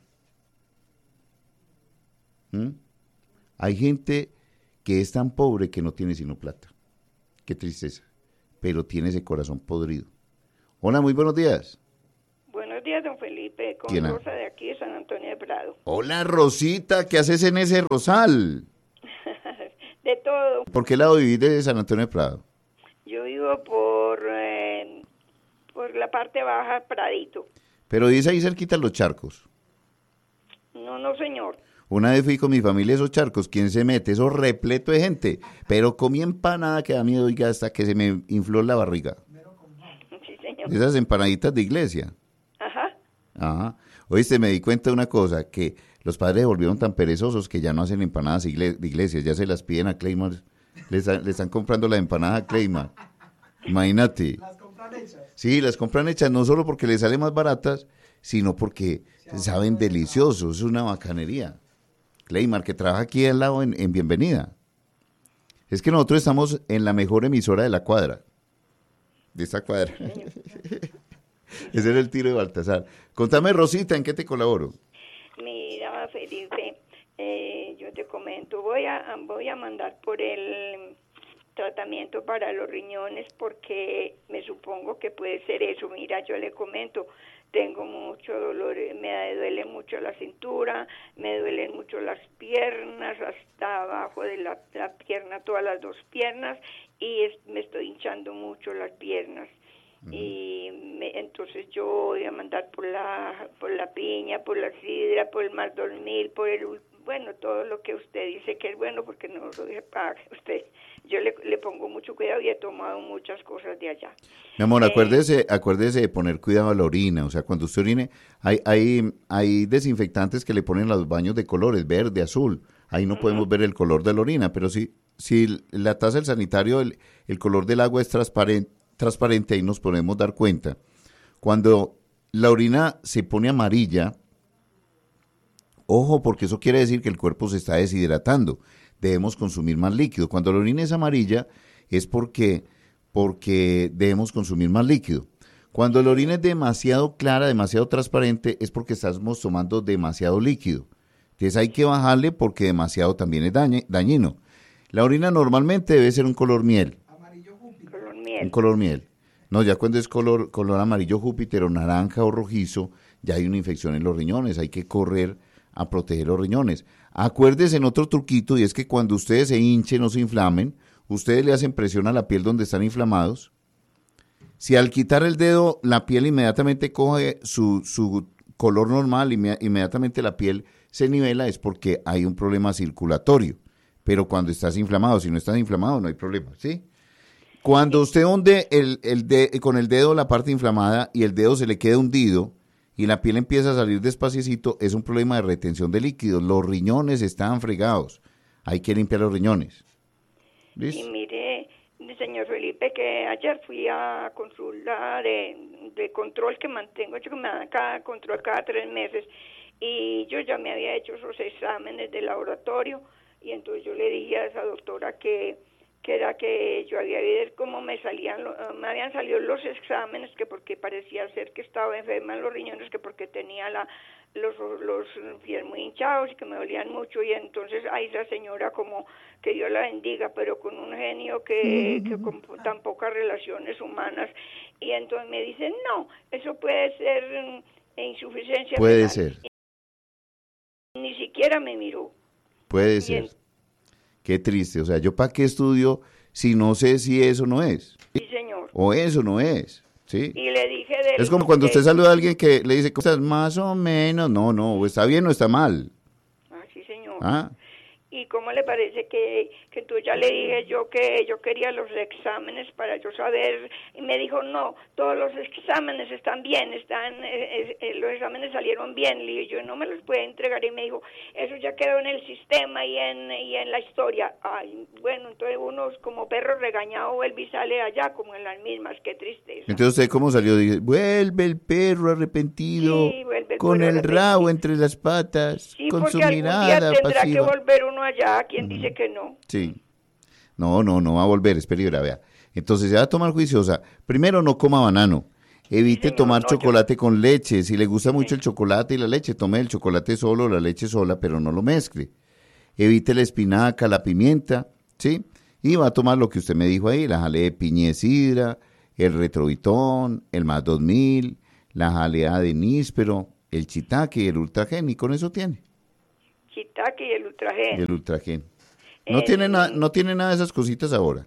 [SPEAKER 2] ¿Mm? Hay gente que es tan pobre que no tiene sino plata. Qué tristeza. Pero tiene ese corazón podrido. Hola, muy buenos días.
[SPEAKER 7] Buenos días, don Felipe. Con
[SPEAKER 2] ¿Quién
[SPEAKER 7] Rosa de aquí de San Antonio de Prado.
[SPEAKER 2] Hola, Rosita. ¿Qué haces en ese rosal?
[SPEAKER 7] De todo.
[SPEAKER 2] ¿Por qué lado vivís de San Antonio de Prado?
[SPEAKER 7] Yo vivo por, eh, por la parte baja, Pradito.
[SPEAKER 2] Pero dice ahí cerquita los charcos.
[SPEAKER 7] No, no, señor.
[SPEAKER 2] Una vez fui con mi familia a esos charcos, ¿quién se mete? Eso repleto de gente, pero comí empanada que da miedo, oiga, hasta que se me infló la barriga.
[SPEAKER 7] Sí, señor.
[SPEAKER 2] Esas empanaditas de iglesia.
[SPEAKER 7] Ajá.
[SPEAKER 2] Ajá. Oíste, me di cuenta de una cosa, que los padres se volvieron tan perezosos que ya no hacen empanadas igle- de iglesias, ya se las piden a Claymar, les, le están comprando la empanada a Claymar. Imagínate.
[SPEAKER 8] Las compran hechas.
[SPEAKER 2] Sí, las compran hechas no solo porque les salen más baratas, sino porque saben deliciosos, es una bacanería. Claymar, que trabaja aquí al lado en, en Bienvenida. Es que nosotros estamos en la mejor emisora de la cuadra. De esta cuadra. Ese era el tiro de Baltasar. Contame, Rosita, ¿en qué te colaboro?
[SPEAKER 7] Mira, Felipe, eh, yo te comento, voy a voy a mandar por el tratamiento para los riñones porque me supongo que puede ser eso. Mira, yo le comento, tengo mucho dolor, me duele mucho la cintura, me duelen mucho las piernas, hasta abajo de la, la pierna, todas las dos piernas, y es, me estoy hinchando mucho las piernas. Y me, entonces yo voy a mandar por la por la piña, por la sidra, por el maldormil, por el, bueno, todo lo que usted dice que es bueno, porque no lo deje pagar usted. Yo le, le pongo mucho cuidado y he tomado muchas cosas de allá.
[SPEAKER 2] Mi amor,
[SPEAKER 7] eh,
[SPEAKER 2] acuérdese, acuérdese de poner cuidado a la orina, o sea, cuando usted orine, hay, hay, hay desinfectantes que le ponen a los baños de colores, verde, azul, ahí no uh-huh. podemos ver el color de la orina, pero si, si la taza del sanitario, el, el color del agua es transparente, transparente, ahí nos podemos dar cuenta. Cuando la orina se pone amarilla, ojo, porque eso quiere decir que el cuerpo se está deshidratando, debemos consumir más líquido. Cuando la orina es amarilla es porque, porque debemos consumir más líquido. Cuando la orina es demasiado clara, demasiado transparente, es porque estamos tomando demasiado líquido. Entonces hay que bajarle porque demasiado también es dañe, dañino. La orina normalmente debe ser un color miel. Un color miel. No, ya cuando es color, color amarillo Júpiter o naranja o rojizo, ya hay una infección en los riñones, hay que correr a proteger los riñones. Acuérdese en otro truquito, y es que cuando ustedes se hinchen o se inflamen, ustedes le hacen presión a la piel donde están inflamados. Si al quitar el dedo, la piel inmediatamente coge su, su color normal, inmediatamente la piel se nivela, es porque hay un problema circulatorio. Pero cuando estás inflamado, si no estás inflamado, no hay problema, ¿sí? Cuando usted hunde el, el de, con el dedo la parte inflamada y el dedo se le queda hundido y la piel empieza a salir despaciecito, es un problema de retención de líquidos. Los riñones están fregados. Hay que limpiar los riñones. ¿Listo?
[SPEAKER 7] Y mire, señor Felipe, que ayer fui a consulta de, de control que mantengo, yo que me dan cada control cada tres meses, y yo ya me había hecho esos exámenes de laboratorio, y entonces yo le dije a esa doctora que que era que yo había visto cómo me salían, me habían salido los exámenes, que porque parecía ser que estaba enferma en los riñones, que porque tenía la, los, los pies muy hinchados y que me dolían mucho, y entonces ahí esa señora como que Dios la bendiga, pero con un genio que, que con tan pocas relaciones humanas, y entonces me dicen, no, eso puede ser insuficiencia
[SPEAKER 2] puede
[SPEAKER 7] renal.
[SPEAKER 2] ser.
[SPEAKER 7] Ni siquiera me miró.
[SPEAKER 2] Puede ser. Qué triste, o sea, ¿yo para qué estudio si no sé si eso no es?
[SPEAKER 7] Sí, señor.
[SPEAKER 2] O eso no es, ¿sí?
[SPEAKER 7] Y le dije del,
[SPEAKER 2] es como cuando usted saluda a alguien que le dice cosas más o menos, no, no, o está bien o está mal.
[SPEAKER 7] Ah, sí, señor.
[SPEAKER 2] Ah.
[SPEAKER 7] ¿Y cómo le parece que, que tú ya le dije yo que yo quería los exámenes para yo saber? Y me dijo, no, todos los exámenes están bien, están eh, eh, los exámenes salieron bien. Le dije, yo no me los puedo entregar. Y me dijo, eso ya quedó en el sistema y en, y en la historia. Ay, bueno, entonces uno como perro regañado vuelve y sale allá como en las mismas, qué tristeza.
[SPEAKER 2] Entonces usted cómo salió, dice, vuelve el perro arrepentido, sí, vuelve el con el arrepentido. Rabo entre las patas,
[SPEAKER 7] sí,
[SPEAKER 2] con su
[SPEAKER 7] mirada
[SPEAKER 2] mirada
[SPEAKER 7] tendrá
[SPEAKER 2] pasiva.
[SPEAKER 7] Que volver uno allá, ¿quién dice que no?
[SPEAKER 2] Sí. No, no, no va a volver, espere y vea. Entonces se va a tomar juiciosa. Primero, no coma banano. Evite sí, señor, tomar no, chocolate yo... con leche. Si le gusta mucho sí. el chocolate y la leche, tome el chocolate solo, la leche sola, pero no lo mezcle. Evite la espinaca, la pimienta, ¿sí? Y va a tomar lo que usted me dijo ahí, la jalea de piña de sidra, el retrovitón, el más dos mil, la jalea de níspero, el chitaque y el ultragen, y con eso tiene.
[SPEAKER 7] Chitaque y el ultragen.
[SPEAKER 2] Y el ultragen. ¿No, eh, tiene na, ¿No tiene nada de esas cositas ahora?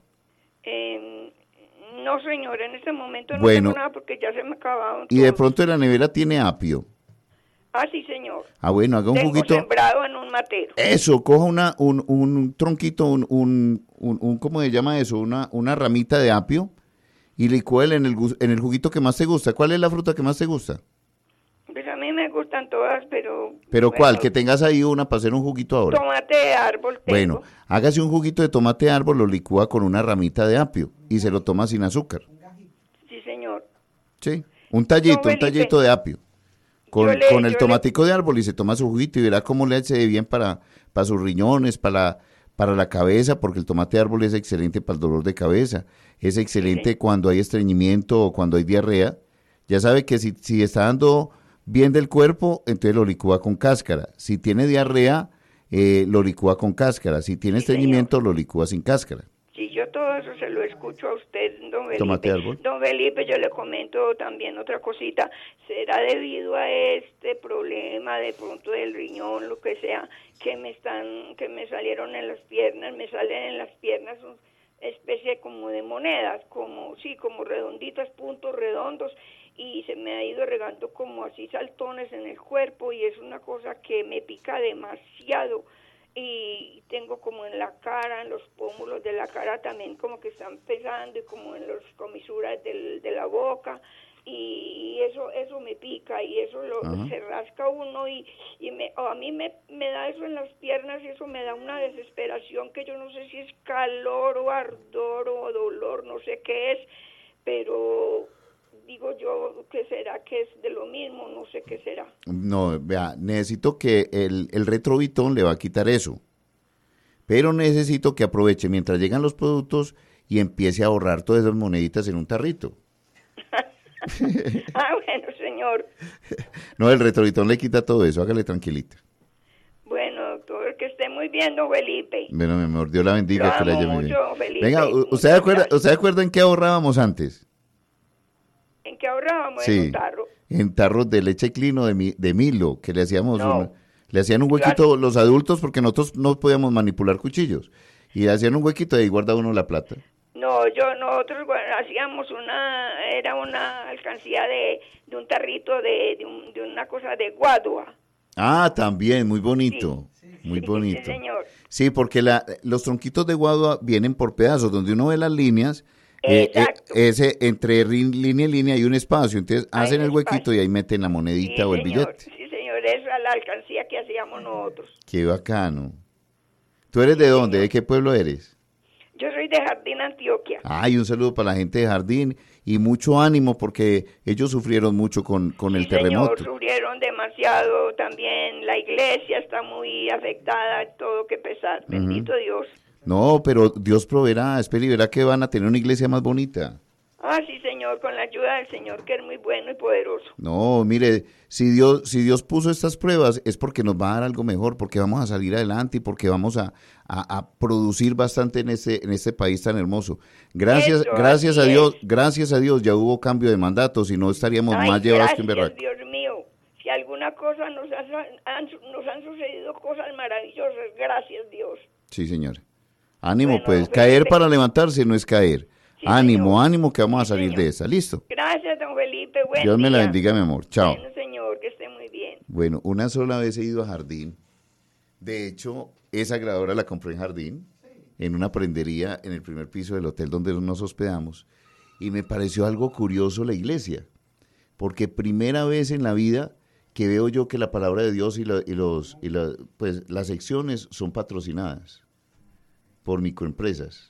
[SPEAKER 7] Eh, no, señor, en este momento no
[SPEAKER 2] bueno,
[SPEAKER 7] tengo nada porque ya se me acabaron.
[SPEAKER 2] Y
[SPEAKER 7] todos.
[SPEAKER 2] De pronto en la nevera tiene apio.
[SPEAKER 7] Ah, sí, señor.
[SPEAKER 2] Ah, bueno, haga un
[SPEAKER 7] tengo
[SPEAKER 2] juguito.
[SPEAKER 7] sembrado en un matero.
[SPEAKER 2] Eso, coja una, un, un tronquito, un, un, un, un, ¿cómo se llama eso? Una, una ramita de apio y licúele en el, en el juguito que más te gusta. ¿Cuál es la fruta que más te gusta?
[SPEAKER 7] Pues a mí me gustan todas, pero...
[SPEAKER 2] ¿Pero
[SPEAKER 7] bueno,
[SPEAKER 2] cuál? Que tengas ahí una para hacer un juguito ahora.
[SPEAKER 7] Tomate de árbol tengo.
[SPEAKER 2] Bueno, hágase un juguito de tomate de árbol, lo licúa con una ramita de apio y se lo toma sin azúcar.
[SPEAKER 7] Sí, señor.
[SPEAKER 2] Sí, un tallito, no, un tallito de apio. Con, le, con el tomatico le... de árbol y se toma su juguito y verá cómo le hace bien para, para sus riñones, para, para la cabeza, porque el tomate de árbol es excelente para el dolor de cabeza. Es excelente sí. cuando hay estreñimiento o cuando hay diarrea. Ya sabe que si, si está dando... bien del cuerpo, entonces lo licúa con cáscara. Si tiene diarrea, eh, lo licúa con cáscara. Si tiene sí, estreñimiento, señor. Lo licúa sin cáscara.
[SPEAKER 7] Sí, yo yo todo eso se lo escucho a usted, don Felipe.
[SPEAKER 2] Tomate árbol.
[SPEAKER 7] Don Felipe, yo le comento también otra cosita. ¿Será debido a este problema de pronto del riñón, lo que sea, que me están, que me salieron en las piernas, me salen en las piernas una especie como de monedas, como, sí, como redonditas, puntos redondos, y se me ha ido regando como así saltones en el cuerpo, y es una cosa que me pica demasiado, y tengo como en la cara, en los pómulos de la cara también como que están pesando, y como en las comisuras del, de la boca, y eso eso me pica, y eso lo Ajá. se rasca uno, y, y me, oh, a mí me, me da eso en las piernas, y eso me da una desesperación que yo no sé si es calor o ardor o dolor, no sé qué es, pero digo yo, ¿qué será? Que es de lo mismo, no sé qué será.
[SPEAKER 2] No, vea, necesito que el, el Retrovitón le va a quitar eso, pero necesito que aproveche mientras llegan los productos y empiece a ahorrar todas esas moneditas en un tarrito.
[SPEAKER 7] Ah, bueno, señor.
[SPEAKER 2] No, el Retrovitón le quita todo eso, hágale tranquilita.
[SPEAKER 7] Bueno, doctor, que esté muy bien, don Felipe.
[SPEAKER 2] Bueno, mi amor, Dios la bendiga.
[SPEAKER 7] Lo
[SPEAKER 2] que la
[SPEAKER 7] amo
[SPEAKER 2] haya muy
[SPEAKER 7] mucho,
[SPEAKER 2] bien.
[SPEAKER 7] Felipe.
[SPEAKER 2] Venga, ¿usted acuerda, ¿usted acuerda en qué ahorrábamos antes?
[SPEAKER 7] ¿En qué ahorrábamos?
[SPEAKER 2] Sí,
[SPEAKER 7] en un tarro.
[SPEAKER 2] En tarros de leche Clino de, mi, de Milo, que le hacíamos
[SPEAKER 7] No.
[SPEAKER 2] un, le hacían un huequito
[SPEAKER 7] Claro.
[SPEAKER 2] los adultos porque nosotros no podíamos manipular cuchillos. Y le hacían un huequito y ahí guardaba uno la plata.
[SPEAKER 7] No, yo, nosotros bueno, hacíamos una, era una alcancía de, de un tarrito de, de, un, de una cosa de guadua.
[SPEAKER 2] Ah, también, muy bonito, sí. muy bonito.
[SPEAKER 7] Sí, señor.
[SPEAKER 2] Sí, porque la, los tronquitos de guadua vienen por pedazos, donde uno ve las líneas, eh, eh, ese entre línea y línea hay un espacio, entonces
[SPEAKER 7] Hay
[SPEAKER 2] hacen el
[SPEAKER 7] espacio.
[SPEAKER 2] huequito y ahí meten la monedita
[SPEAKER 7] Sí,
[SPEAKER 2] o el
[SPEAKER 7] señor.
[SPEAKER 2] billete.
[SPEAKER 7] Sí, señor, esa es la alcancía que hacíamos nosotros.
[SPEAKER 2] Qué bacano. ¿Tú eres de dónde? ¿De qué pueblo eres?
[SPEAKER 7] Yo soy de Jardín, Antioquia.
[SPEAKER 2] Ay, un saludo para la gente de Jardín y mucho ánimo porque ellos sufrieron mucho con, con
[SPEAKER 7] Sí,
[SPEAKER 2] el terremoto.
[SPEAKER 7] Señor, sufrieron demasiado también. La iglesia está muy afectada, todo que pesar. Bendito uh-huh. Dios.
[SPEAKER 2] No, pero Dios proveerá, espera y verá que van a tener una iglesia más bonita.
[SPEAKER 7] Ah, sí, señor, con la ayuda del Señor, que es muy bueno y poderoso.
[SPEAKER 2] No, mire, si Dios, si Dios puso estas pruebas es porque nos va a dar algo mejor, porque vamos a salir adelante y porque vamos a, a, a producir bastante en este, en este país tan hermoso. Gracias,
[SPEAKER 7] Eso,
[SPEAKER 2] gracias a Dios,
[SPEAKER 7] es.
[SPEAKER 2] gracias a Dios ya hubo cambio de mandato, si no estaríamos
[SPEAKER 7] Ay,
[SPEAKER 2] más llevados que un berraco.
[SPEAKER 7] Dios mío, si alguna cosa nos, ha, han, nos han sucedido cosas maravillosas, gracias Dios.
[SPEAKER 2] Sí, señora. Ánimo,
[SPEAKER 7] bueno,
[SPEAKER 2] pues,
[SPEAKER 7] Felipe.
[SPEAKER 2] caer para levantarse no es caer.
[SPEAKER 7] Sí,
[SPEAKER 2] ánimo,
[SPEAKER 7] señor.
[SPEAKER 2] ánimo que vamos a
[SPEAKER 7] Sí,
[SPEAKER 2] salir
[SPEAKER 7] señor.
[SPEAKER 2] de esa. ¿Listo?
[SPEAKER 7] Gracias, don Felipe. Buen
[SPEAKER 2] Dios me la
[SPEAKER 7] día.
[SPEAKER 2] bendiga, mi amor. Chao.
[SPEAKER 7] Bueno, señor, que esté muy bien.
[SPEAKER 2] Bueno, una sola vez he ido a Jardín. De hecho, esa grabadora la compré en Jardín, en una prendería en el primer piso del hotel donde nos hospedamos. Y me pareció algo curioso la iglesia. Porque primera vez en la vida que veo yo que la palabra de Dios y, la, y, los, y la, pues, las secciones son patrocinadas por microempresas.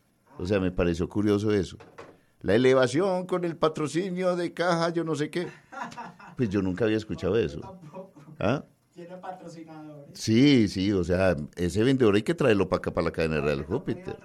[SPEAKER 2] O sea, me pareció curioso eso. La elevación con el patrocinio de caja, yo no sé qué. Pues yo nunca había escuchado eso. ¿Ah?
[SPEAKER 8] Tiene patrocinadores.
[SPEAKER 2] Sí, sí, o sea, ese vendedor hay que traerlo para acá, para la cadena Real Júpiter.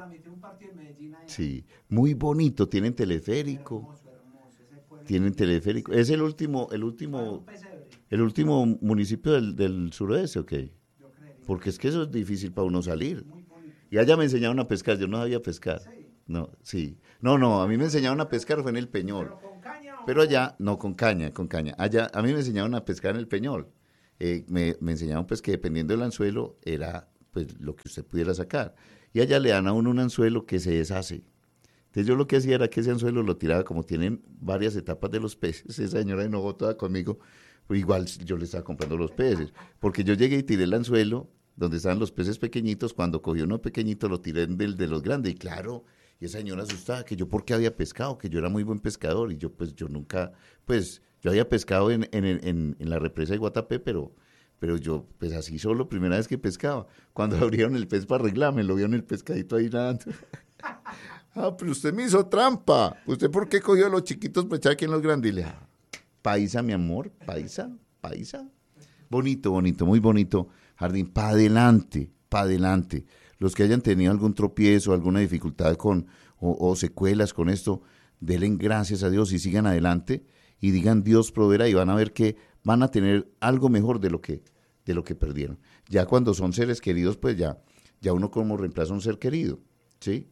[SPEAKER 2] Sí, muy bonito, tienen teleférico.
[SPEAKER 8] Hermoso, hermoso, ese pueblo.
[SPEAKER 2] Tienen teleférico. Es el último, el último, el último municipio del, del suroeste, ¿ok? Porque es que eso es difícil para uno salir. Y allá me enseñaron a pescar, yo no sabía pescar.
[SPEAKER 8] Sí.
[SPEAKER 2] No, sí. No, no, a mí me enseñaron a pescar fue en el Peñol.
[SPEAKER 8] ¿Pero con caña o
[SPEAKER 2] Pero allá, no, con caña, con caña. Allá, a mí me enseñaron a pescar en el Peñol. Eh, me, me enseñaron pues que dependiendo del anzuelo era pues lo que usted pudiera sacar. Y allá le dan a uno un anzuelo que se deshace. Entonces yo lo que hacía era que ese anzuelo lo tiraba, como tienen varias etapas de los peces, esa señora enojó toda conmigo, pues igual yo le estaba comprando los peces, porque yo llegué y tiré el anzuelo donde estaban los peces pequeñitos, cuando cogí uno pequeñito lo tiré del de los grandes, y claro, y esa señora asustada, que yo porque había pescado, que yo era muy buen pescador, y yo pues yo nunca, pues yo había pescado en, en, en, en la represa de Guatapé, pero, pero yo pues así solo, primera vez que pescaba, cuando abrieron el pez para arreglarme, lo vieron el pescadito ahí nadando. Ah, pero usted me hizo trampa, ¿usted por qué cogió a los chiquitos para echar aquí en los grandes? Y le dije, paisa mi amor, paisa, paisa, bonito, bonito, muy bonito. Jardín, para adelante, para adelante. Los que hayan tenido algún tropiezo, alguna dificultad con o, o secuelas con esto, denle gracias a Dios y sigan adelante y digan Dios proveerá y van a ver que van a tener algo mejor de lo que, de lo que perdieron. Ya cuando son seres queridos, pues ya, ya uno como reemplaza un ser querido, ¿sí?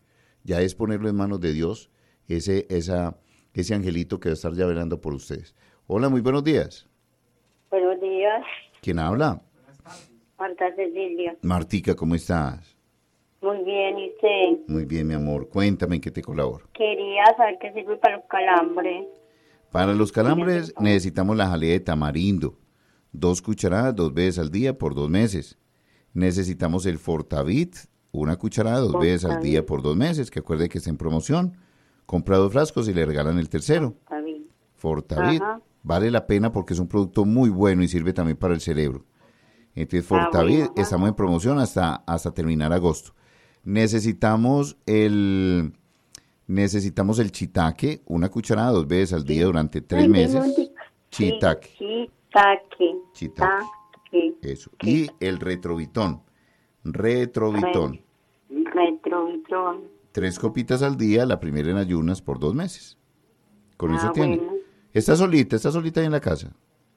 [SPEAKER 2] Ya es ponerlo en manos de Dios, ese, esa, ese angelito que va a estar ya velando por ustedes. Hola, muy buenos días.
[SPEAKER 9] Buenos días,
[SPEAKER 2] ¿Quién habla?
[SPEAKER 9] Marta Cecilia.
[SPEAKER 2] Martica, ¿cómo estás?
[SPEAKER 9] Muy bien, ¿y usted?
[SPEAKER 2] Muy bien, mi amor. Cuéntame en qué te colaboro.
[SPEAKER 9] Quería saber qué sirve para los calambres.
[SPEAKER 2] Para los calambres necesitamos la jalea de tamarindo. Dos cucharadas, dos veces al día por dos meses. Necesitamos el Fortavit, una cucharada, dos veces al día por dos meses, que acuerde que está en promoción. Compra dos frascos y le regalan el tercero.
[SPEAKER 9] Fortavit.
[SPEAKER 2] Fortavit.
[SPEAKER 9] Ajá.
[SPEAKER 2] Vale la pena porque es un producto muy bueno y sirve también para el cerebro. Entonces, Fortavit,
[SPEAKER 9] Ah, bueno, ajá.
[SPEAKER 2] estamos en promoción hasta, hasta terminar agosto. Necesitamos el necesitamos el chitaque, una cucharada dos veces al día durante tres
[SPEAKER 9] Ay,
[SPEAKER 2] meses.
[SPEAKER 9] sí,
[SPEAKER 2] Chitaque,
[SPEAKER 9] Chitaque.
[SPEAKER 2] chitaque,
[SPEAKER 9] Chitaque.
[SPEAKER 2] eso. Y el retrovitón, retrovitón.
[SPEAKER 9] Retrovitón.
[SPEAKER 2] Tres copitas al día, la primera en ayunas por dos meses. Con
[SPEAKER 9] Ah,
[SPEAKER 2] eso tiene.
[SPEAKER 9] bueno.
[SPEAKER 2] ¿Está solita? ¿Está solita ahí en la casa?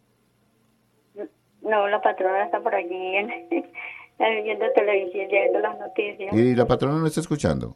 [SPEAKER 9] No, la patrona está por allí en, viendo televisión, viendo las noticias.
[SPEAKER 2] ¿Y la patrona no está escuchando?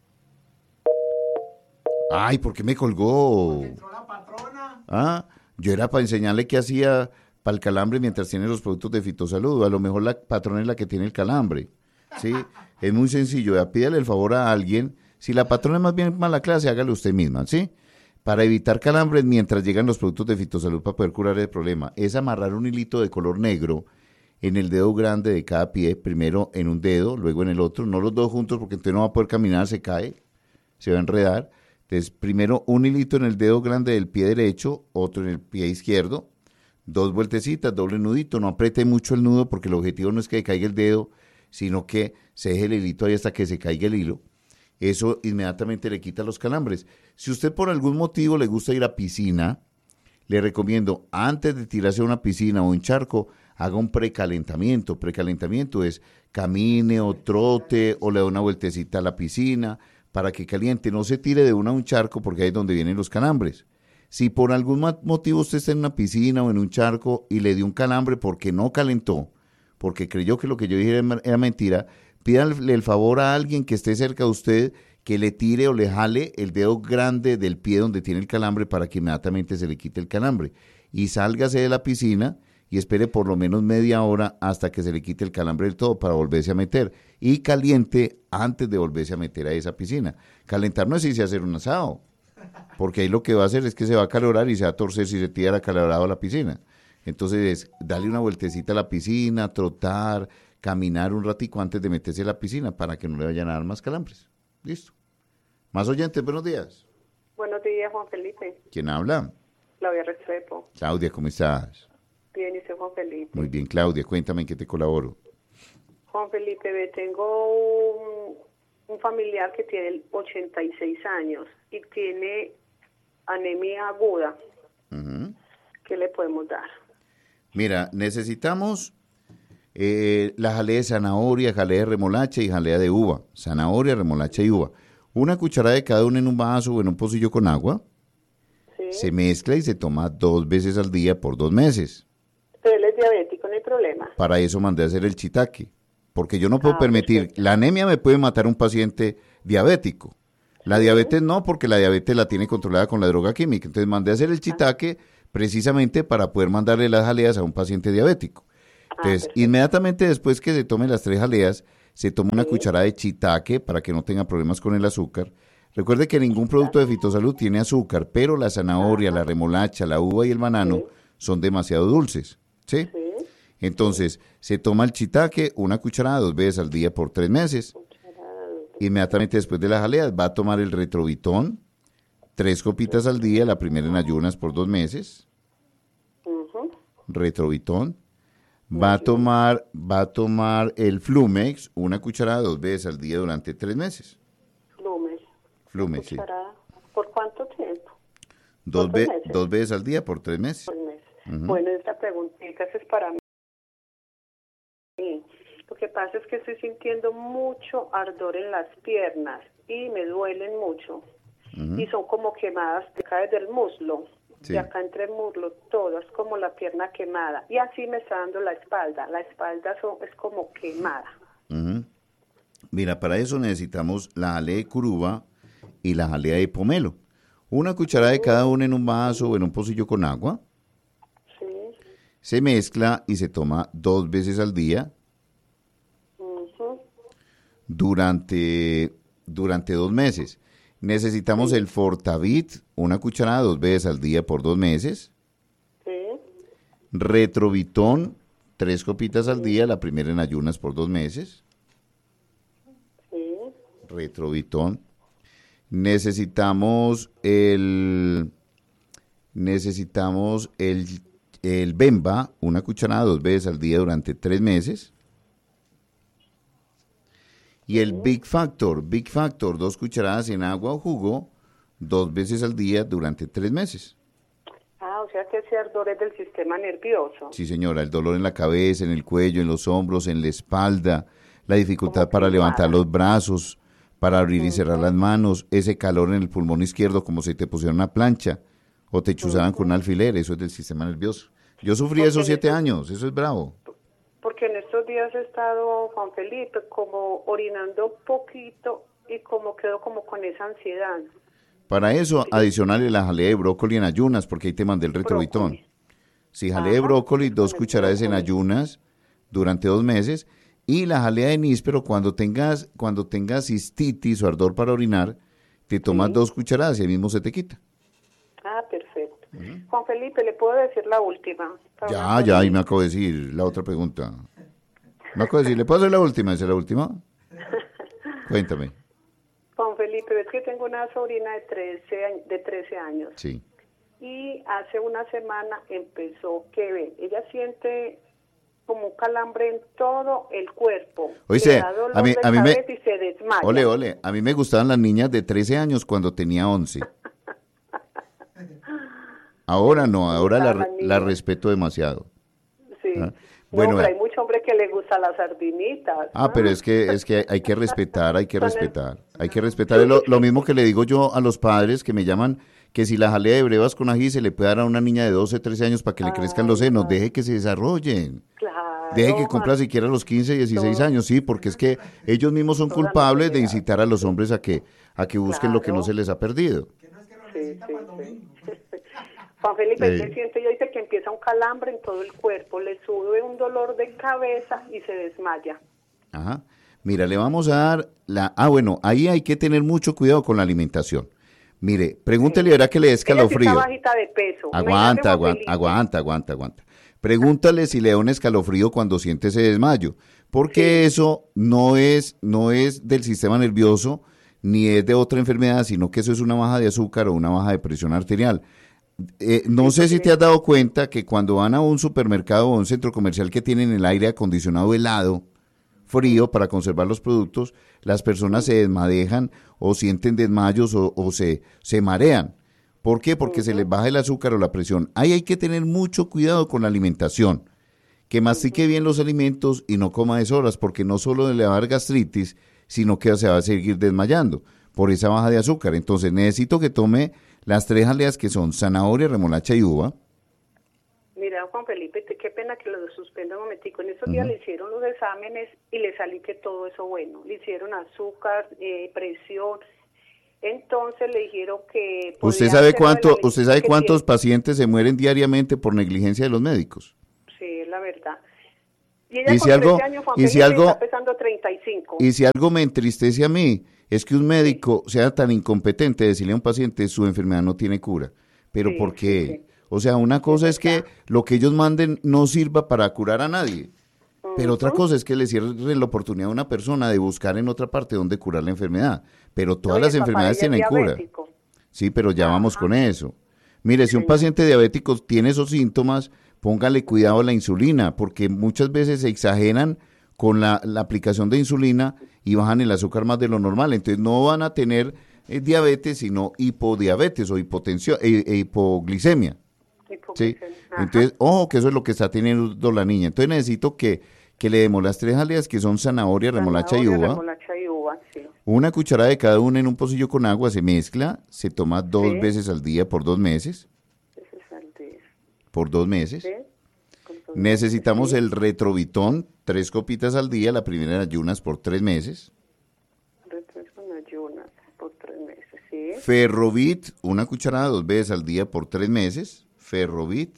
[SPEAKER 2] Ay, ¿por qué me colgó?
[SPEAKER 8] Entró la patrona.
[SPEAKER 2] Ah, yo era para enseñarle qué hacía para el calambre mientras tiene los productos de Fitosalud. A lo mejor la patrona es la que tiene el calambre. Sí, es muy sencillo. Ya pídale el favor a alguien. Si la patrona es más bien mala clase, hágalo usted misma, ¿sí? Para evitar calambres mientras llegan los productos de Fitosalud para poder curar el problema, es amarrar un hilito de color negro en el dedo grande de cada pie, primero en un dedo, luego en el otro, no los dos juntos porque entonces no va a poder caminar, se cae, se va a enredar. Entonces, primero un hilito en el dedo grande del pie derecho, otro en el pie izquierdo, dos vueltecitas, doble nudito, no apriete mucho el nudo porque el objetivo no es que caiga el dedo, sino que se deje el hilito ahí hasta que se caiga el hilo. Eso inmediatamente le quita los calambres. Si usted por algún motivo le gusta ir a piscina, le recomiendo antes de tirarse a una piscina o un charco, haga un precalentamiento. Precalentamiento es camine o trote o le da una vueltecita a la piscina para que caliente. No se tire de una a un charco porque ahí es donde vienen los calambres. Si por algún motivo usted está en una piscina o en un charco y le dio un calambre porque no calentó, porque creyó que lo que yo dije era, era mentira, pídale el favor a alguien que esté cerca de usted que le tire o le jale el dedo grande del pie donde tiene el calambre para que inmediatamente se le quite el calambre. Y sálgase de la piscina y espere por lo menos media hora hasta que se le quite el calambre del todo para volverse a meter. Y caliente antes de volverse a meter a esa piscina. Calentar no es irse a hacer un asado, porque ahí lo que va a hacer es que se va a calorar y se va a torcer si se tira acalorado a la piscina. Entonces, dale una vueltecita a la piscina, trotar, caminar un ratico antes de meterse a la piscina para que no le vayan a dar más calambres. Listo. Más oyentes, buenos días.
[SPEAKER 10] Buenos días, Juan Felipe.
[SPEAKER 2] ¿Quién habla?
[SPEAKER 10] Claudia Restrepo.
[SPEAKER 2] Claudia, ¿cómo estás?
[SPEAKER 10] Bien, y soy Juan Felipe.
[SPEAKER 2] Muy bien, Claudia, cuéntame en qué te colaboro.
[SPEAKER 10] Juan Felipe, ve, tengo un, un familiar que tiene ochenta y seis años y tiene anemia aguda.
[SPEAKER 2] Uh-huh.
[SPEAKER 10] ¿Qué le podemos dar?
[SPEAKER 2] Mira, necesitamos eh, la jalea de zanahoria, jalea de remolacha y jalea de uva. Zanahoria, remolacha y uva. Una cucharada de cada uno en un vaso o en un pocillo con agua.
[SPEAKER 10] Sí.
[SPEAKER 2] Se mezcla y se toma dos veces al día por dos meses.
[SPEAKER 10] Pero él es diabético, no hay problema.
[SPEAKER 2] Para eso mandé a hacer el chitaque. Porque yo no puedo
[SPEAKER 10] Ah,
[SPEAKER 2] permitir,
[SPEAKER 10] perfecto.
[SPEAKER 2] la anemia me puede matar a un paciente diabético. La diabetes no, porque la diabetes la tiene controlada con la droga química. Entonces mandé a hacer el chitaque precisamente para poder mandarle las jaleas a un paciente diabético. Entonces,
[SPEAKER 10] Ah,
[SPEAKER 2] inmediatamente después que se tome las tres jaleas, se toma una cucharada de chitaque para que no tenga problemas con el azúcar. Recuerde que ningún producto de Fitosalud tiene azúcar, pero la zanahoria, la remolacha, la uva y el banano son demasiado dulces. ¿Sí?
[SPEAKER 10] Sí.
[SPEAKER 2] Entonces, se toma el chitaque, una cucharada dos veces al día por tres meses. Inmediatamente después de las jaleas va a tomar el retrovitón, tres copitas al día, la primera en ayunas por dos meses.
[SPEAKER 10] Ujú.
[SPEAKER 2] Retrovitón. Va a tomar, va a tomar el Flumex, una cucharada dos veces al día durante tres meses.
[SPEAKER 10] Lumes.
[SPEAKER 2] Flumex, sí.
[SPEAKER 10] Cucharada. ¿Por cuánto tiempo?
[SPEAKER 2] Dos,
[SPEAKER 10] ¿Por
[SPEAKER 2] ve-
[SPEAKER 10] dos meses?
[SPEAKER 2] dos veces al día por tres meses.
[SPEAKER 10] Por mes.
[SPEAKER 2] Ujú.
[SPEAKER 10] Bueno, esta preguntita es para mí. Lo que pasa es que estoy sintiendo mucho ardor en las piernas y me duelen mucho.
[SPEAKER 2] Ujú.
[SPEAKER 10] Y son como quemadas de acá desde el muslo,
[SPEAKER 2] Sí.
[SPEAKER 10] de acá entre el muslo, todo, es como la pierna quemada. Y así me está dando la espalda, la espalda son- es como quemada.
[SPEAKER 2] Ujú. Mira, para eso necesitamos la jalea de curuba y la jalea de pomelo. Una cucharada de cada una en un vaso o en un pocillo con agua.
[SPEAKER 10] Sí.
[SPEAKER 2] Se mezcla y se toma dos veces al día
[SPEAKER 10] Ujú.
[SPEAKER 2] durante, durante dos meses. Necesitamos el Fortavit, una cucharada dos veces al día por dos meses.
[SPEAKER 10] Sí.
[SPEAKER 2] Retrovitón, tres copitas al día, la primera en ayunas por dos meses.
[SPEAKER 10] Sí.
[SPEAKER 2] Retrovitón. Necesitamos el necesitamos el, el Bemba, una cucharada dos veces al día durante tres meses. Y el Big Factor, Big Factor, dos cucharadas en agua o jugo, dos veces al día durante tres meses.
[SPEAKER 10] Ah, o sea que ese ardor es del sistema nervioso.
[SPEAKER 2] Sí, señora, el dolor en la cabeza, en el cuello, en los hombros, en la espalda, la dificultad para levantar los brazos, para abrir y cerrar las manos, ese calor en el pulmón izquierdo como si te pusieran una plancha o te chuzaran con un alfiler, eso es del sistema nervioso. Yo sufrí
[SPEAKER 10] Porque
[SPEAKER 2] esos siete
[SPEAKER 10] eso-
[SPEAKER 2] años, eso es bravo.
[SPEAKER 10] Porque en estos días he estado, Juan Felipe, como orinando poquito y como quedo como con esa ansiedad.
[SPEAKER 2] Para eso, adicionale la jalea de brócoli en ayunas, porque ahí te mandé el retrovitón. Si jalea de
[SPEAKER 10] Ajá,
[SPEAKER 2] brócoli, dos
[SPEAKER 10] con el
[SPEAKER 2] cucharadas en
[SPEAKER 10] brócoli.
[SPEAKER 2] ayunas durante dos meses. Y la jalea de níspero, cuando tengas, cuando tengas cistitis o ardor para orinar, te tomas
[SPEAKER 10] Sí.
[SPEAKER 2] dos cucharadas y ahí mismo se te quita.
[SPEAKER 10] Ah, perfecto. Juan Felipe, ¿le puedo decir la última? Para
[SPEAKER 2] Ya,
[SPEAKER 10] una
[SPEAKER 2] ya, ahí
[SPEAKER 10] cosa.
[SPEAKER 2] me acabo de decir la otra pregunta. Me acabo de decir, ¿le puedo hacer la última? ¿Es la última? Cuéntame.
[SPEAKER 10] Juan Felipe, ves que tengo una sobrina de trece, años- de trece años.
[SPEAKER 2] Sí.
[SPEAKER 10] Y hace una semana empezó que ve, ella siente como un calambre en todo el cuerpo.
[SPEAKER 2] Oíste,
[SPEAKER 10] Le da dolor
[SPEAKER 2] a mí-
[SPEAKER 10] de
[SPEAKER 2] a mí me-
[SPEAKER 10] cabeza y se desmaya.
[SPEAKER 2] Ole, ole, a mí me gustaban las niñas de trece años cuando tenía once. Ahora no, ahora la,
[SPEAKER 10] Gustaban las
[SPEAKER 2] la
[SPEAKER 10] niñas.
[SPEAKER 2] respeto demasiado.
[SPEAKER 10] Sí.
[SPEAKER 2] Ah,
[SPEAKER 10] No,
[SPEAKER 2] bueno,
[SPEAKER 10] pero
[SPEAKER 2] eh.
[SPEAKER 10] hay mucho hombre que le gusta las sardinitas.
[SPEAKER 2] Ah, pero es que es que hay que respetar, hay que
[SPEAKER 10] Son el-
[SPEAKER 2] respetar, hay que respetar. Es lo, lo mismo que le digo yo a los padres que me llaman, que si la jalea de brevas con ají se le puede dar a una niña de doce, trece años para que le crezcan los
[SPEAKER 10] Ay,
[SPEAKER 2] senos,
[SPEAKER 10] ay.
[SPEAKER 2] deje que se desarrollen.
[SPEAKER 10] Claro.
[SPEAKER 2] Deje que cumpla
[SPEAKER 10] Juan.
[SPEAKER 2] siquiera los quince, dieciséis
[SPEAKER 10] Todo.
[SPEAKER 2] años, sí, porque es que ellos mismos son
[SPEAKER 10] Toda la
[SPEAKER 2] culpables de
[SPEAKER 10] enfermedad.
[SPEAKER 2] incitar a los hombres a que a que busquen lo que no
[SPEAKER 10] Claro.
[SPEAKER 2] se les ha perdido.
[SPEAKER 8] Que no es que lo
[SPEAKER 10] Sí,
[SPEAKER 8] necesita
[SPEAKER 10] sí,
[SPEAKER 8] para el
[SPEAKER 10] sí.
[SPEAKER 8] domingo.
[SPEAKER 10] Juan Felipe,
[SPEAKER 2] Sí.
[SPEAKER 10] ¿qué siente? Yo dice que empieza un calambre en todo el cuerpo, le sube un dolor de cabeza y se desmaya.
[SPEAKER 2] Ajá. Mira, le vamos a dar la... Ah, bueno, ahí hay que tener mucho cuidado con la alimentación. Mire, pregúntele, verá que le dé
[SPEAKER 10] Ella sí
[SPEAKER 2] escalofrío.
[SPEAKER 10] está bajita de peso.
[SPEAKER 2] Aguanta,
[SPEAKER 10] Imagínate, Juan
[SPEAKER 2] aguanta,
[SPEAKER 10] Felipe.
[SPEAKER 2] aguanta, aguanta, aguanta. Pregúntale si le da un escalofrío cuando siente ese desmayo, porque eso no es, no es del sistema nervioso ni es de otra enfermedad, sino que eso es una baja de azúcar o una baja de presión arterial. Eh, no sé si te has dado cuenta que cuando van a un supermercado o a un centro comercial que tienen el aire acondicionado helado, frío para conservar los productos, las personas se desmadejan o sienten desmayos o, o se, se marean. ¿Por qué? Porque se les baja el azúcar o la presión. Ahí hay que tener mucho cuidado con la alimentación. Que mastique bien los alimentos y no coma deshoras, porque no solo le va a dar gastritis, sino que se va a seguir desmayando por esa baja de azúcar. Entonces necesito que tome las tres jaleas que son zanahoria, remolacha y uva.
[SPEAKER 10] Mira, Juan Felipe, te- qué pena que lo suspenda un momentico. En estos días
[SPEAKER 2] Ujú.
[SPEAKER 10] le hicieron los exámenes y le salí que todo eso bueno. Le hicieron azúcar, eh, presión. Entonces le dijeron que...
[SPEAKER 2] ¿Usted
[SPEAKER 10] podía
[SPEAKER 2] sabe
[SPEAKER 10] ser lo de la
[SPEAKER 2] cuánto,
[SPEAKER 10] alimentación
[SPEAKER 2] usted sabe
[SPEAKER 10] que
[SPEAKER 2] cuántos
[SPEAKER 10] tiene.
[SPEAKER 2] pacientes se mueren diariamente por negligencia de los médicos?
[SPEAKER 10] Sí, es la verdad. Y ella
[SPEAKER 2] Y
[SPEAKER 10] con
[SPEAKER 2] si algo-
[SPEAKER 10] trece años, Juan
[SPEAKER 2] y si
[SPEAKER 10] Felipe,
[SPEAKER 2] algo-
[SPEAKER 10] está pesando treinta y cinco.
[SPEAKER 2] Y si algo me entristece a mí, es que un médico sea tan incompetente de decirle a un paciente su enfermedad no tiene cura. ¿Pero
[SPEAKER 10] Sí,
[SPEAKER 2] por
[SPEAKER 10] sí,
[SPEAKER 2] qué?
[SPEAKER 10] sí.
[SPEAKER 2] O sea, una cosa es, que
[SPEAKER 10] verdad.
[SPEAKER 2] lo que ellos manden no sirva para curar a nadie. Pero otra
[SPEAKER 10] Ujú.
[SPEAKER 2] cosa es que le cierren la oportunidad a una persona de buscar en otra parte donde curar la enfermedad. Pero todas
[SPEAKER 10] No, y
[SPEAKER 2] las
[SPEAKER 10] el papá
[SPEAKER 2] enfermedades
[SPEAKER 10] de ella
[SPEAKER 2] tienen
[SPEAKER 10] es
[SPEAKER 2] cura.
[SPEAKER 10] diabético.
[SPEAKER 2] Sí, pero ya vamos
[SPEAKER 10] Ajá.
[SPEAKER 2] con eso. Mire, si un
[SPEAKER 10] Sí.
[SPEAKER 2] paciente diabético tiene esos síntomas, póngale cuidado a la insulina, porque muchas veces se exageran con la, la aplicación de insulina y bajan el azúcar más de lo normal. Entonces no van a tener eh, diabetes, sino hipodiabetes o hipotensión, eh, eh, hipoglicemia. ¿Sí?
[SPEAKER 10] Hipoglucemia. Ajá.
[SPEAKER 2] Entonces, ojo, que eso es lo que está teniendo la niña. Entonces necesito que, que le demos las tres jaleas que son zanahoria, remolacha y
[SPEAKER 10] Zanahoria,
[SPEAKER 2] uva.
[SPEAKER 10] remolacha y uva, sí.
[SPEAKER 2] Una cucharada de cada una en un pocillo con agua, se mezcla, se toma dos
[SPEAKER 10] Sí.
[SPEAKER 2] veces al día por dos meses.
[SPEAKER 10] Ese es el de-
[SPEAKER 2] Por dos meses.
[SPEAKER 10] ¿sí? Con todo
[SPEAKER 2] Necesitamos
[SPEAKER 10] eso,
[SPEAKER 2] el retrovitón, tres copitas al día, la primera en ayunas por tres meses.
[SPEAKER 10] sí.
[SPEAKER 2] Ferrovit, una cucharada dos veces al día por tres meses. Ferrovit.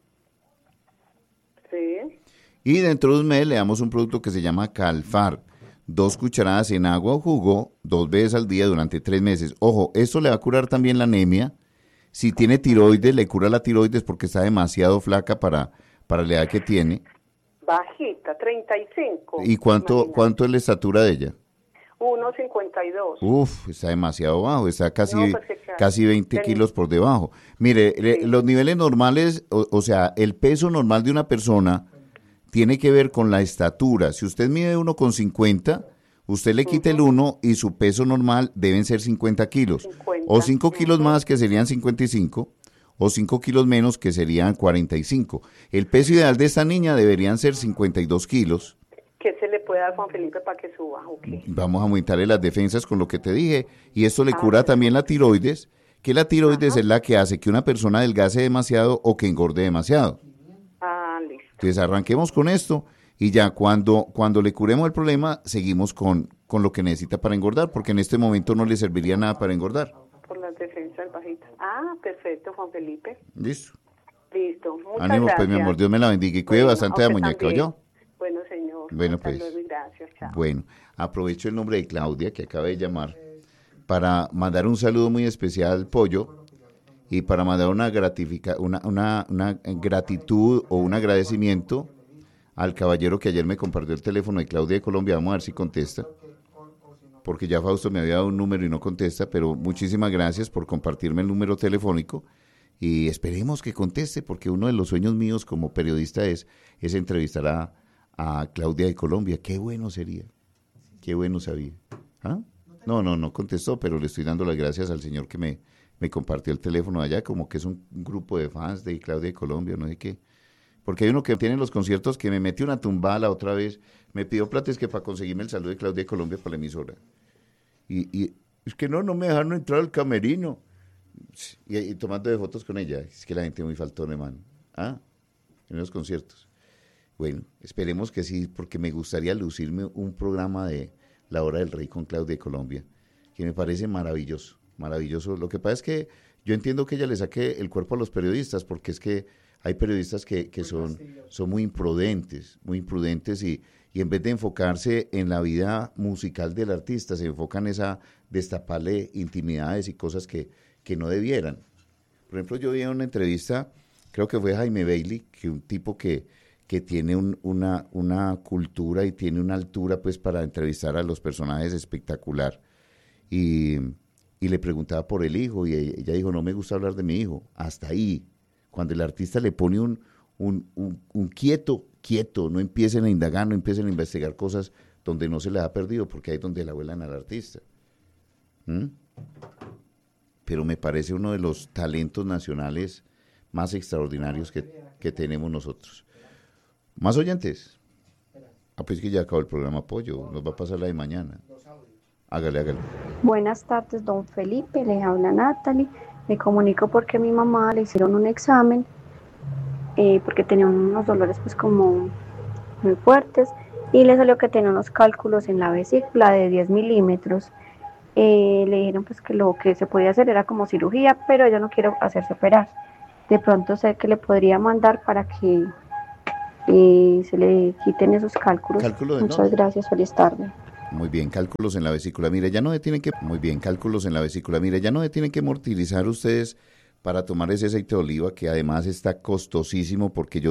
[SPEAKER 10] Sí.
[SPEAKER 2] Y dentro de un mes le damos un producto que se llama Calfar. Dos cucharadas en agua o jugo, dos veces al día durante tres meses. Ojo, esto le va a curar también la anemia. Si tiene tiroides, le cura la tiroides porque está demasiado flaca para, para la edad que tiene.
[SPEAKER 10] Bajita, treinta y cinco.
[SPEAKER 2] ¿Y cuánto,
[SPEAKER 10] Imagínate.
[SPEAKER 2] cuánto es la estatura de ella?
[SPEAKER 10] uno cincuenta y dos.
[SPEAKER 2] Uf, está demasiado bajo, está casi,
[SPEAKER 10] No, pues que claro.
[SPEAKER 2] casi veinte
[SPEAKER 10] Ten-
[SPEAKER 2] kilos por debajo. Mire, le-
[SPEAKER 10] Sí.
[SPEAKER 2] los niveles normales, o, o sea, el peso normal de una persona tiene que ver con la estatura. Si usted mide uno con cincuenta, usted le quita el uno y su peso normal deben ser cincuenta kilos.
[SPEAKER 10] cincuenta,
[SPEAKER 2] O cinco kilos
[SPEAKER 10] ujú.
[SPEAKER 2] más que serían cincuenta y cinco, o cinco kilos menos que serían cuarenta y cinco. El peso ideal de esta niña deberían ser cincuenta y dos kilos.
[SPEAKER 10] ¿Qué se le puede dar a Juan Felipe para que suba? ¿O qué?
[SPEAKER 2] Vamos a aumentarle las defensas con lo que te dije. Y esto le
[SPEAKER 10] Ah,
[SPEAKER 2] cura
[SPEAKER 10] perfecto.
[SPEAKER 2] también la tiroides, que la tiroides
[SPEAKER 10] Ajá.
[SPEAKER 2] es la que hace que una persona adelgace demasiado o que engorde demasiado.
[SPEAKER 10] Ah, listo.
[SPEAKER 2] Entonces arranquemos con esto y ya cuando, cuando le curemos el problema, seguimos con, con lo que necesita para engordar, porque en este momento no le serviría nada para engordar.
[SPEAKER 10] Por las defensas bajitas. Ah, perfecto, Juan Felipe.
[SPEAKER 2] Listo.
[SPEAKER 10] Listo. Muchas
[SPEAKER 2] Ánimo,
[SPEAKER 10] gracias.
[SPEAKER 2] pues, mi amor, Dios me la bendiga y cuide
[SPEAKER 10] Bueno,
[SPEAKER 2] bastante a
[SPEAKER 10] a
[SPEAKER 2] la
[SPEAKER 10] usted
[SPEAKER 2] muñeca,
[SPEAKER 10] también.
[SPEAKER 2] ¿oyó?
[SPEAKER 10] Bueno, señor.
[SPEAKER 2] Bueno,
[SPEAKER 10] Hasta
[SPEAKER 2] pues.
[SPEAKER 10] luego y gracias. Chao.
[SPEAKER 2] Bueno, aprovecho el nombre de Claudia, que acaba de llamar, para mandar un saludo muy especial al Pollo y para mandar una, gratifica, una, una, una gratitud o un agradecimiento al caballero que ayer me compartió el teléfono de Claudia de Colombia. Vamos a ver si contesta, porque ya Fausto me había dado un número y no contesta, pero muchísimas gracias por compartirme el número telefónico y esperemos que conteste, porque uno de los sueños míos como periodista es, es entrevistar a, a Claudia de Colombia. Qué bueno sería, qué bueno sabía. ¿Ah? No, no, no contestó, pero le estoy dando las gracias al señor que me, me compartió el teléfono allá, como que es un, un grupo de fans de Claudia de Colombia, no sé qué. Porque hay uno que tiene los conciertos que me metió una tumbada la otra vez, me pidió plata es que para conseguirme el saludo de Claudia de Colombia para la emisora. Y, y es que no, no me dejaron entrar al camerino. Y, y tomando de fotos con ella, es que la gente muy faltona, hermano. Ah, en los conciertos. Bueno, esperemos que sí, porque me gustaría lucirme un programa de La Hora del Rey con Claudia de Colombia, que me parece maravilloso, maravilloso. Lo que pasa es que yo entiendo que ella le saque el cuerpo a los periodistas, porque es que hay periodistas que, que son, son muy imprudentes, muy imprudentes y, y en vez de enfocarse en la vida musical del artista, se enfocan en esa destaparle intimidades y cosas que, que no debieran. Por ejemplo, yo vi en una entrevista, creo que fue Jaime Bailey, que un tipo que, que tiene un, una, una cultura y tiene una altura pues para entrevistar a los personajes espectacular. Y, y le preguntaba por el hijo y ella, ella dijo, no me gusta hablar de mi hijo, hasta ahí. Cuando el artista le pone un, un, un, un quieto, quieto, no empiecen a indagar, no empiecen a investigar cosas donde no se les ha perdido, porque ahí es donde la vuelan al artista. ¿Mm? Pero me parece uno de los talentos nacionales más extraordinarios que, que tenemos nosotros. ¿Más oyentes? Ah, pues que ya acabó el programa Pollo, nos va a pasar la de mañana. Hágale, hágale.
[SPEAKER 11] Buenas tardes, don Felipe, le habla Natalie. Me comunico porque a mi mamá le hicieron un examen eh, porque tenía unos dolores pues como muy fuertes y le salió que tenía unos cálculos en la vesícula de diez milímetros. Eh, le dijeron pues que lo que se podía hacer era como cirugía, pero ella no quiere hacerse operar. De pronto sé que le podría mandar para que eh, se le quiten esos cálculos.
[SPEAKER 2] ¿Cálculo de
[SPEAKER 11] Muchas
[SPEAKER 2] dónde?
[SPEAKER 11] gracias, feliz tarde.
[SPEAKER 2] Muy bien, cálculos en la vesícula. Mire, ya no se tienen que, muy bien, cálculos en la vesícula. Mire, ya no se tienen que mortirizar ustedes para tomar ese aceite de oliva, que además está costosísimo, porque yo